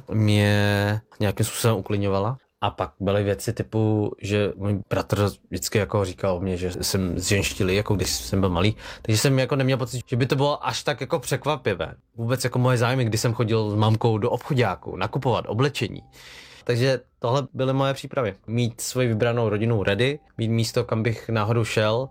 mě nějakým způsobem uklidňovala. A pak byly věci typu, že můj bratr vždycky jako říkal o mě, že jsem zženštilý, jako když jsem byl malý. Takže jsem jako neměl pocit, že by to bylo až tak jako překvapivé. Vůbec jako moje zájmy, když jsem chodil s mamkou do obchoďáku, nakupovat oblečení. Takže tohle byly moje přípravy. Mít svoji vybranou rodinu ready, mít místo, kam bych náhodou šel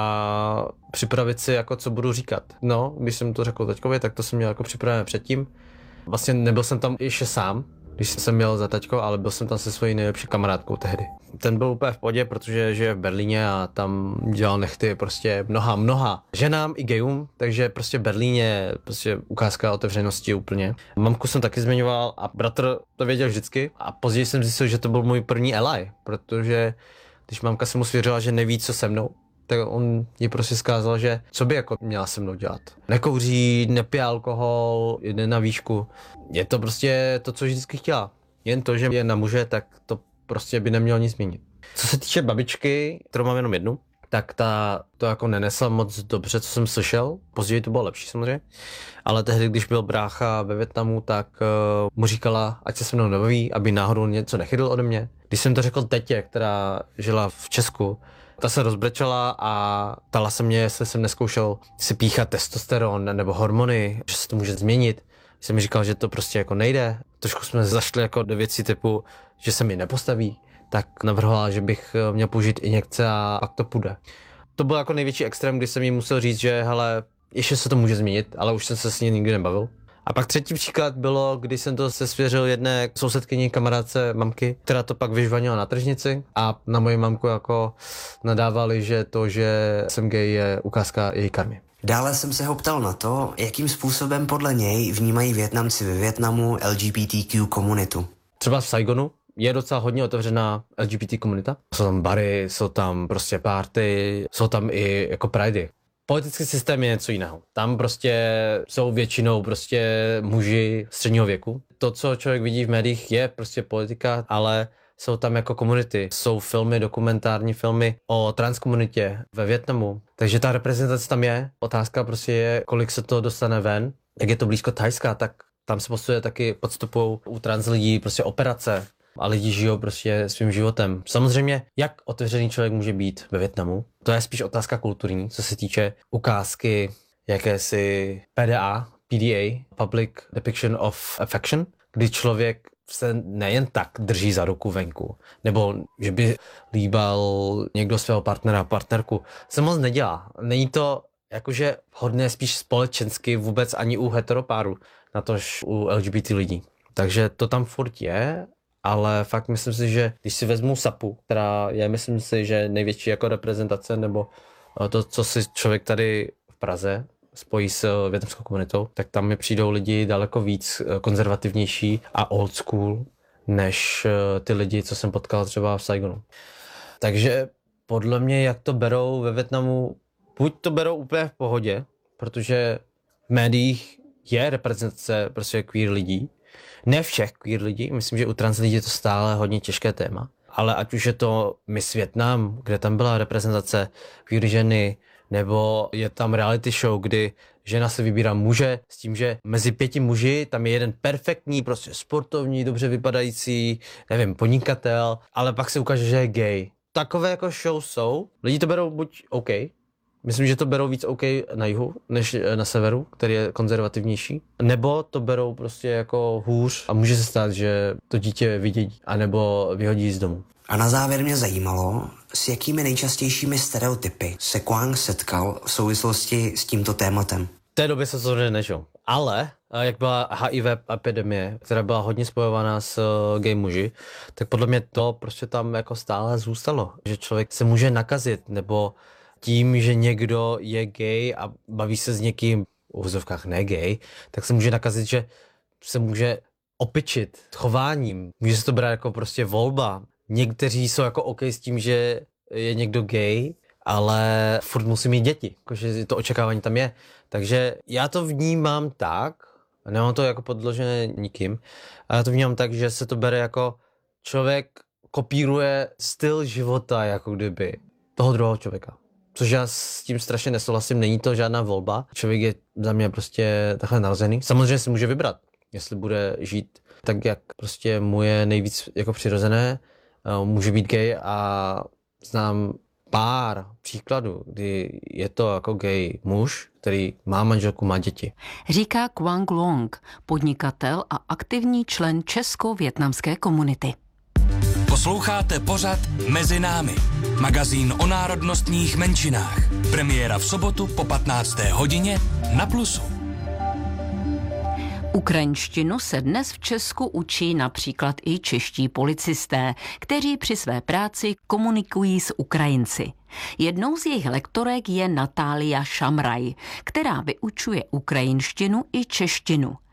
a připravit si, jako co budu říkat. No, když jsem to řekl taťkovi, tak to jsem měl jako připravené předtím. Vlastně nebyl jsem tam ještě sám, když jsem měl za taťko, ale byl jsem tam se svojí nejlepší kamarádkou tehdy. Ten byl úplně v pohodě, protože žije v Berlíně a tam dělal nechty prostě mnoha, mnoha ženám i gejům, takže prostě v Berlíně prostě ukázka otevřenosti úplně. Mamku jsem taky zmiňoval a bratr to věděl vždycky a později jsem zjistil, že to byl můj první ally, protože když mamka se mu svěřila, že neví, co se mnou, tak on jí prostě zkázal, že co by jako měla se mnou dělat. Nekouří, nepije alkohol, jde na výšku. Je to prostě to, co vždycky chtěla. Jen to, že je na muže, tak to prostě by nemělo nic změnit. Co se týče babičky, kterou mám jenom jednu, tak ta to jako nenesla moc dobře, co jsem slyšel. Později to bylo lepší samozřejmě. Ale tehdy, když byl brácha ve Vietnamu, tak uh, mu říkala, ať se se mnou nebaví, aby náhodou něco nechytl ode mě. Když jsem to řekl tetě, která žila v Česku, ta se rozbrečela a ptala se mě, jestli jsem neskoušel si píchat testosteron nebo hormony, že se to může změnit. Jsem mi říkal, že to prostě jako nejde. Trošku jsme zašli jako do věcí typu, že se mi nepostaví. Tak navrhovala, že bych měl použít injekce a pak to půjde. To byl jako největší extrém, kdy jsem jí musel říct, že hele, ještě se to může změnit, ale už jsem se s ní nikdy nebavil. A pak třetí příklad bylo, když jsem to se svěřil jedné sousedkyni, kamarádce mamky, která to pak vyžvanila na tržnici a na moji mamku jako nadávali, že to, že jsem gay, je ukázka její karmy. Dále jsem se ho ptal na to, jakým způsobem podle něj vnímají Vietnamci ve Vietnamu L G B T Q komunitu. Třeba v Saigonu je docela hodně otevřená L G B T komunita. Jsou tam bary, jsou tam prostě party, jsou tam i jako pridey. Politický systém je něco jiného. Tam prostě jsou většinou prostě muži středního věku. To, co člověk vidí v médiích, je prostě politika, ale jsou tam jako komunity. Jsou filmy, dokumentární filmy o transkomunitě ve Vietnamu. Takže ta reprezentace tam je. Otázka prostě je, kolik se to dostane ven. Jak je to blízko Thajska, tak tam se postupuje taky podstupou u trans lidí prostě operace. A lidi žijou prostě svým životem. Samozřejmě, jak otevřený člověk může být ve Vietnamu, to je spíš otázka kulturní, co se týče ukázky jakési P D A, P D A, Public Depiction of Affection, kdy člověk se nejen tak drží za ruku venku, nebo že by líbal někdo svého partnera, partnerku, se moc nedělá. Není to jakože hodné spíš společensky vůbec ani u heteropáru, natož u L G B T lidí. Takže to tam furt je, ale fakt myslím si, že když si vezmu Sapu, která je, myslím si, že největší jako reprezentace, nebo to, co si člověk tady v Praze spojí s vietnamskou komunitou, tak tam mi přijdou lidi daleko víc konzervativnější a old school, než ty lidi, co jsem potkal třeba v Saigonu. Takže podle mě, jak to berou ve Vietnamu, buď to berou úplně v pohodě, protože v médiích je reprezentace prostě queer lidí, ne všech queer lidí, myslím, že u trans lidí je to stále hodně těžké téma, ale ať už je to Miss Vietnam, kde tam byla reprezentace queer ženy, nebo je tam reality show, kdy žena se vybírá muže s tím, že mezi pěti muži tam je jeden perfektní, prostě sportovní, dobře vypadající, nevím, podnikatel, ale pak se ukáže, že je gay. Takové jako show jsou, lidi to berou buď OK, myslím, že to berou víc OK na jihu, než na severu, který je konzervativnější. Nebo to berou prostě jako hůř a může se stát, že to dítě vidějí, anebo vyhodí z domu. A na závěr mě zajímalo, s jakými nejčastějšími stereotypy se Quang setkal v souvislosti s tímto tématem. V té době se to nežil. Ale jak byla H I V epidemie, která byla hodně spojovaná s gay muži, tak podle mě to prostě tam jako stále zůstalo. Že člověk se může nakazit, nebo tím, že někdo je gay a baví se s někým, v uvozovkách ne gay, tak se může nakazit, že se může opičit chováním. Může se to brát jako prostě volba. Někteří jsou jako OK s tím, že je někdo gay, ale furt musí mít děti, jakože to očekávání tam je. Takže já to vnímám tak, nemám to jako podložené nikým, ale já to vnímám tak, že se to bere jako člověk kopíruje styl života, jako kdyby toho druhého člověka. Což já s tím strašně nesouhlasím, není to žádná volba. Člověk je za mě prostě takhle narozený. Samozřejmě si může vybrat, jestli bude žít tak, jak prostě mu je nejvíc jako přirozené. Může být gay a znám pár příkladů, kdy je to jako gay muž, který má manželku, má děti. Říká Quang Long, podnikatel a aktivní člen česko-vietnamské komunity. Posloucháte pořad Mezi námi, magazín o národnostních menšinách. Premiéra v sobotu po patnácté hodině na Plusu. Ukrajinštinu se dnes v Česku učí například i čeští policisté, kteří při své práci komunikují s Ukrajinci. Jednou z jejich lektorek je Natália Šamraj, která vyučuje ukrajinštinu i češtinu.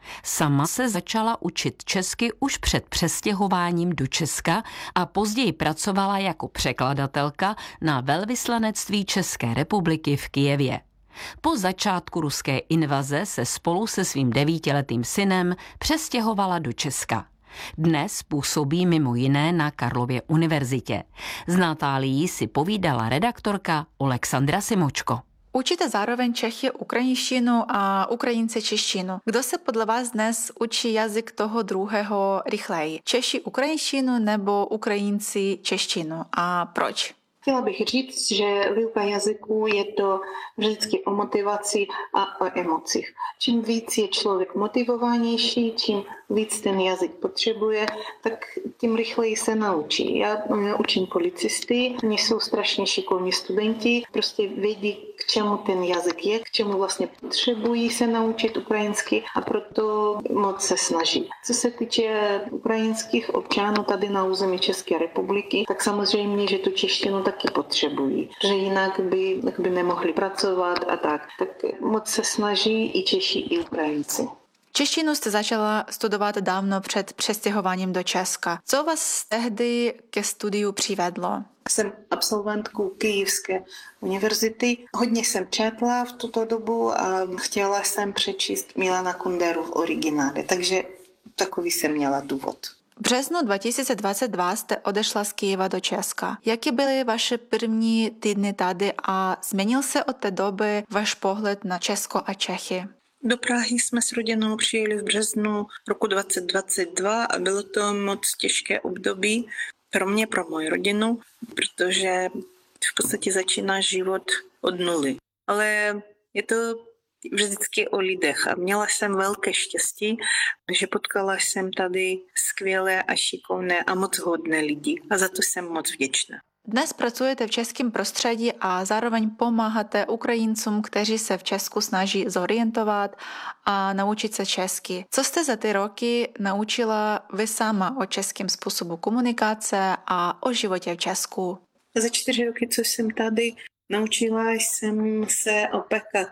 Sama se začala učit česky už před přestěhováním do Česka a později pracovala jako překladatelka na velvyslanectví České republiky v Kyjevě. Po začátku ruské invaze se spolu se svým devítiletým synem přestěhovala do Česka. Dnes působí mimo jiné na Karlově univerzitě. S Natálií si povídala redaktorka Alexandra Simočko. Učíte zároveň Čechy ukrajinštinu a Ukrajinci češtinu. Kdo se podle vás dnes učí jazyk toho druhého rychleji? Češi ukrajinštinu nebo Ukrajinci češtinu? A proč? Chtěla bych říct, že výuka jazyků je to vždycky o motivaci a o emocích. Čím víc je člověk motivovanější, čím víc ten jazyk potřebuje, tak tím rychleji se naučí. Já učím policisty, oni jsou strašně šikovní studenti, prostě vědí, k čemu ten jazyk je, k čemu vlastně potřebují se naučit ukrajinsky a proto moc se snaží. Co se týče ukrajinských občanů tady na území České republiky, tak samozřejmě, že tu češtinu taky potřebují, že jinak by, by nemohli pracovat a tak. Tak moc se snaží i Češi, i Ukrajinci. Češtinu jste začala studovat dávno před přestěhováním do Česka. Co vás tehdy ke studiu přivedlo? Jsem absolventkou Kyjevské univerzity. Hodně jsem četla v tuto dobu a chtěla jsem přečíst Milana Kunderu v originále, takže takový jsem měla důvod. V březnu dva tisíce dvacet dva jste odešla z Kyjeva do Česka. Jaké byly vaše první týdny tady a změnil se od té doby váš pohled na Česko a Čechy? Do Prahy jsme s rodinou přijeli v březnu roku dvacet dvacet dva a bylo to moc těžké období pro mě, pro moji rodinu, protože v podstatě začíná život od nuly. Ale je to vždycky o lidech a měla jsem velké štěstí, že potkala jsem tady skvělé a šikovné a moc hodné lidi a za to jsem moc vděčná. Dnes pracujete v českém prostředí a zároveň pomáháte Ukrajincům, kteří se v Česku snaží zorientovat a naučit se česky. Co jste za ty roky naučila vy sama o českém způsobu komunikace a o životě v Česku? Za čtyři roky, co jsem tady, naučila jsem se opékat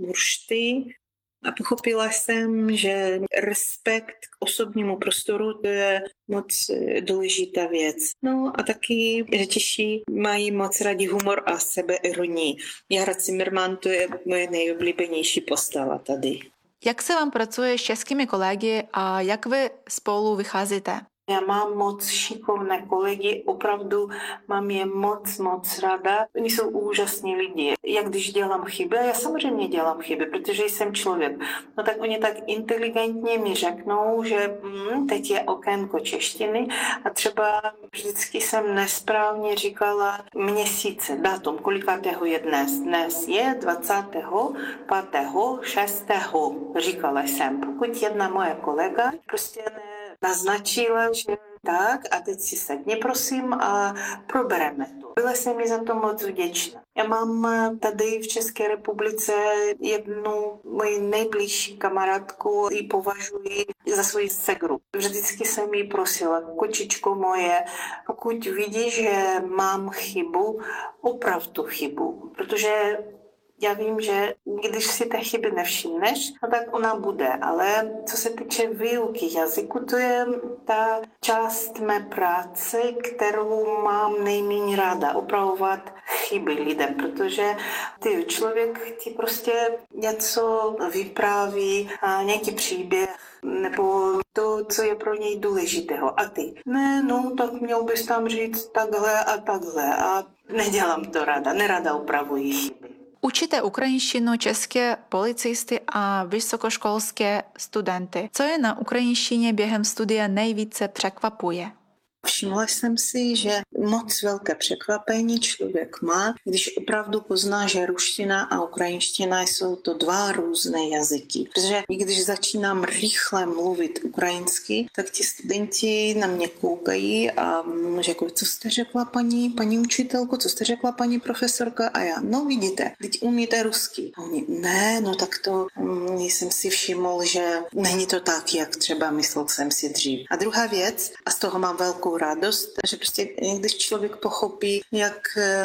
buršty a pochopila jsem, že respekt k osobnímu prostoru to je moc důležitá věc. No a taky, že Češi mají moc rádi humor a sebeironii. Jara Zimmerman to je moje nejoblíbenější postava tady. Jak se vám pracuje s českými kolegy a jak vy spolu vycházíte? Já mám moc šikovné kolegy, opravdu mám je moc, moc ráda. Oni jsou úžasní lidi. Jak když dělám chyby, a já samozřejmě dělám chyby, protože jsem člověk, no tak oni tak inteligentně mi řeknou, že hm, teď je okénko češtiny a třeba vždycky jsem nesprávně říkala měsíce, datum, kolikátého je dnes. Dnes je dvacátého pátého šestého říkala jsem. Pokud jedna moje kolega prostě ne naznačila, že tak a teď si sedni prosím a probereme to. Byla jsem mi za to moc vděčná. Já mám tady v České republice jednu moji nejbližší kamarádku, ji považuji za svoji segru. Vždycky jsem jí prosila, kočičko moje, pokud vidíš, že mám chybu, oprav tu chybu, protože já vím, že když si té chyby nevšimneš, no tak ona bude, ale co se týče výuky jazyku, to je ta část mé práce, kterou mám nejméně ráda, opravovat chyby lidem, protože ty člověk ti prostě něco vypráví, nějaký příběh, nebo to, co je pro něj důležitého. A ty, ne, no, tak měl bys tam říct takhle a takhle a nedělám to ráda, nerada opravuji chyby. Učíte ukrajinštinu, české policisty a vysokoškolské studenty. Co je na ukrajinštině během studia nejvíce překvapuje? Všimla jsem si, že moc velké překvapení člověk má, když opravdu pozná, že ruština a ukrajinština jsou to dva různé jazyky. Protože když začínám rychle mluvit ukrajinsky, tak ti studenti na mě koukají a řeknou, co jste řekla paní, paní učitelko, co jste řekla paní profesorka a já, no vidíte, teď umíte rusky. A oni, ne, no tak to hm, jsem si všiml, že není to tak, jak třeba myslel jsem si dřív. A druhá věc, a z toho mám velkou velkou radost, že prostě když člověk pochopí, jak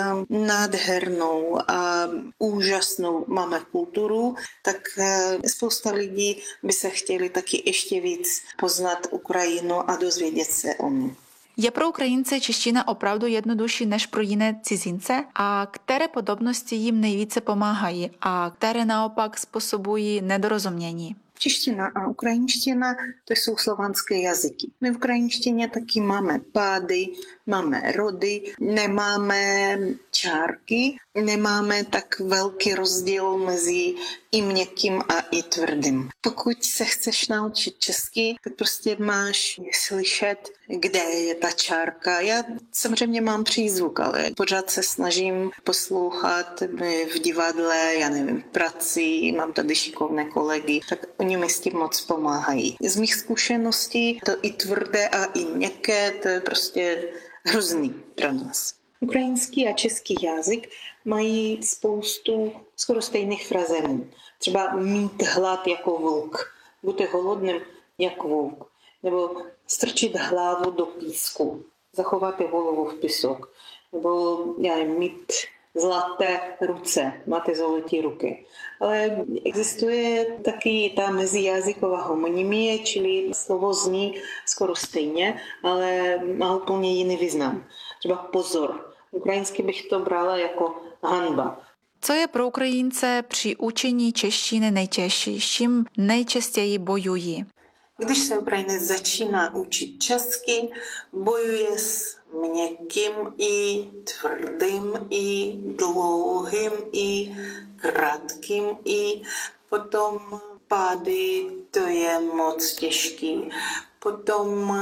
nádhernou a úžasnou máme kulturu, tak spousta lidí by se chtěli taky ještě víc poznat Ukrajinu a dozvědět se o ní. Je pro Ukrajince čeština opravdu jednodušší než pro jiné cizince? A které podobnosti jim nejvíce pomáhají a které naopak způsobují nedorozumění? Čeština a ukrajinština to jsou slovanské jazyky. My v ukrajinštině taky máme pády, máme rody, nemáme čárky, nemáme tak velký rozdíl mezi i měkkým a i tvrdým. Pokud se chceš naučit česky, tak prostě máš slyšet, kde je ta čárka. Já samozřejmě mám přízvuk, ale pořád se snažím poslouchat v divadle, já nevím, v práci, mám tady šikovné kolegy, tak oni mi s tím moc pomáhají. Z mých zkušeností to i tvrdé a i měkké, to je prostě hrozný pro nás. Ukrajinský a český jazyk mají spoustu skoro stejných frazemů. Třeba mít hlad jako vlk, buďte holodným jako vlk, nebo strčit hlavu do písku, zachovat hlavu v písok, nebo já nevím, mít zlaté ruce, máte zolotí ruky. Ale existuje taky ta mezijazyková homonymie, čili slovo zní skoro stejně, ale má úplně jiný význam. Třeba pozor. Ukrajinsky bych to brala jako hanba. Co je pro Ukrajince při učení češtiny nejtěžší? S čím nejčastěji bojují? Když se Ukrajinec začíná učit česky, bojuje s měkkým i tvrdým, i dlouhým, i krátkým, i potom pády, to je moc těžký. Potom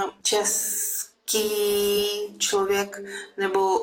český člověk, nebo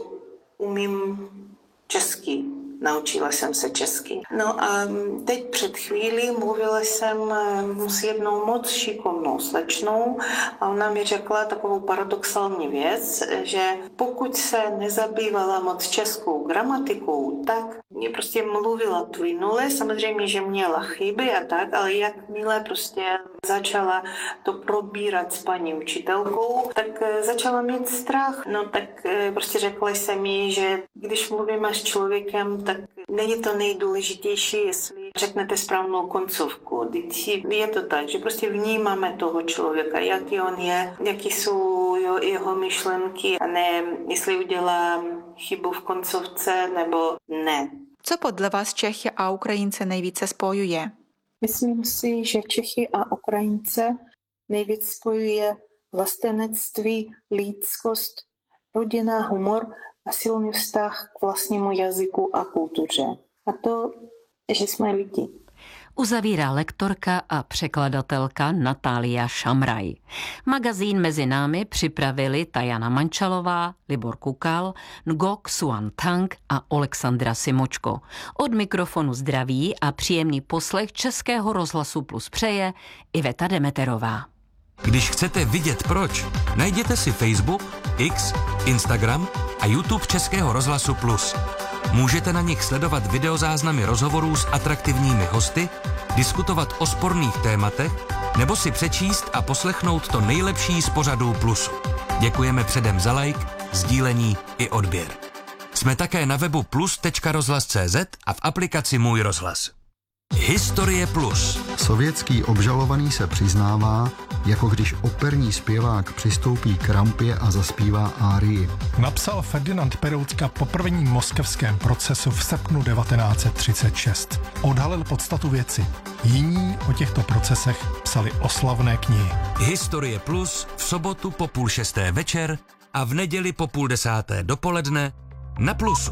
umím česky. Naučila jsem se česky. No a teď před chvílí mluvila jsem s jednou moc šikovnou slečnou a ona mi řekla takovou paradoxální věc, že pokud se nezabývala moc českou gramatikou, tak mě prostě mluvila plynule, samozřejmě, že měla chyby a tak, ale jakmile prostě začala to probírat s paní učitelkou, tak začala mít strach. No tak prostě řekla jsem jí, že když mluvíme s člověkem, tak není to nejdůležitější, jestli řeknete správnou koncovku. Je to tak, že prostě vnímáme toho člověka, jaký on je, jaký jsou jeho myšlenky a ne, jestli udělá chybu v koncovce nebo ne. Co podle vás Čechy a Ukrajince nejvíce spojuje? Myslím si, že Čechy a Ukrajince nejvíc spojuje vlastenectví, lidskost, rodina, humor a silný vztah k vlastnímu jazyku a kultuře. A to, že jsme lidi. Uzavírá lektorka a překladatelka Natália Šamraj. Magazín Mezi námi připravili Tajana Mančalová, Libor Kukal, Ngok Suan Tang a Alexandra Simočko. Od mikrofonu zdraví a příjemný poslech Českého rozhlasu Plus přeje Iveta Demeterová. Když chcete vidět proč, najděte si Facebook, X, Instagram a YouTube Českého rozhlasu Plus. Můžete na nich sledovat videozáznamy rozhovorů s atraktivními hosty, diskutovat o sporných tématech nebo si přečíst a poslechnout to nejlepší z pořadů Plusu. Děkujeme předem za like, sdílení i odběr. Jsme také na webu plus tečka rozhlas tečka cé zet a v aplikaci Můj rozhlas. Historie Plus. Sovětský obžalovaný se přiznává, jako když operní zpěvák přistoupí k rampě a zaspívá árii. Napsal Ferdinand Peroutka po prvním moskevském procesu v srpnu devatenáct set třicet šest. Odhalil podstatu věci. Jiní o těchto procesech psali oslavné knihy. Historie Plus v sobotu po půl šesté večer a v neděli po půl desáté dopoledne na Plusu.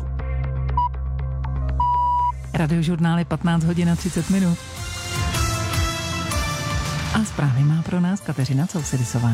Radiožurnály patnáct hodin a třicet minut. A zprávy má pro nás Kateřina Cousedisová.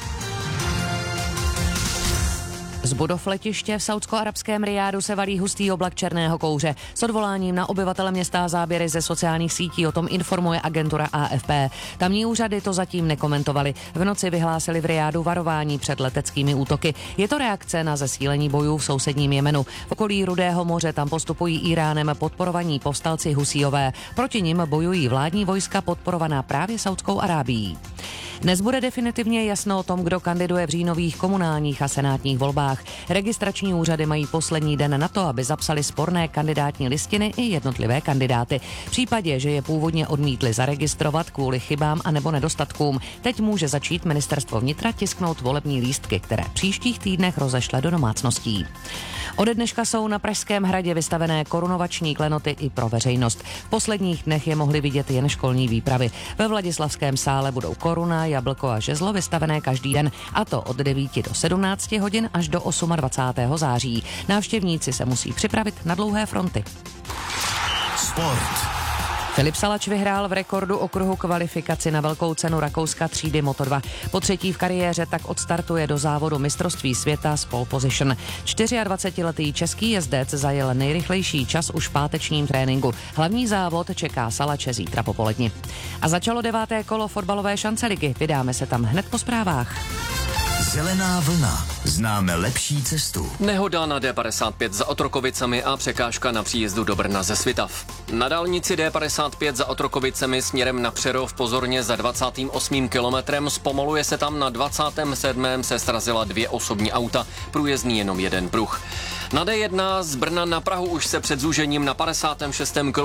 Z budov letiště v saúdsko-arabském Rijádu se valí hustý oblak černého kouře. S odvoláním na obyvatele města záběry ze sociálních sítí o tom informuje agentura A F P. Tamní úřady to zatím nekomentovaly. V noci vyhlásili v Rijádu varování před leteckými útoky. Je to reakce na zesílení bojů v sousedním Jemenu. V okolí Rudého moře tam postupují Íránem podporovaní povstalci Husíové. Proti nim bojují vládní vojska podporovaná právě Saúdskou Arábií. Dnes bude definitivně jasno o tom, kdo kandiduje v říjnových komunálních a senátních volbách. Registrační úřady mají poslední den na to, aby zapsali sporné kandidátní listiny i jednotlivé kandidáty. V případě, že je původně odmítli zaregistrovat kvůli chybám a nebo nedostatkům, teď může začít ministerstvo vnitra tisknout volební lístky, které v příštích týdnech rozešle do domácností. Ode dneška jsou na Pražském hradě vystavené korunovační klenoty i pro veřejnost. V posledních dnech je mohli vidět jen školní výpravy. Ve Vladislavském sále budou koruna, jablko a žezlo vystavené každý den, a to od devíti do sedmnácti hodin až do dvacátého osmého září. Návštěvníci se musí připravit na dlouhé fronty. Sport. Filip Salač vyhrál v rekordu okruhu kvalifikaci na velkou cenu Rakouska třídy Moto dva. Po třetí v kariéře tak odstartuje do závodu mistrovství světa z pole position. dvacetčtyřletý český jezdec zajel nejrychlejší čas už v pátečním tréninku. Hlavní závod čeká Salače zítra popoledni. A začalo deváté kolo fotbalové šanceligy. Vydáme se tam hned po zprávách. Zelená vlna. Známe lepší cestu. Nehoda na D padesát pět za Otrokovicemi a překážka na příjezdu do Brna ze Svitav. Na dálnici D padesát pět za Otrokovicemi směrem na Přerov pozorně za dvacátým osmým kilometrem, zpomaluje se tam, na dvacátém sedmém se srazila dvě osobní auta, průjezdný jenom jeden pruh. Na D jedna z Brna na Prahu už se před zúžením na padesátém šestém kilometru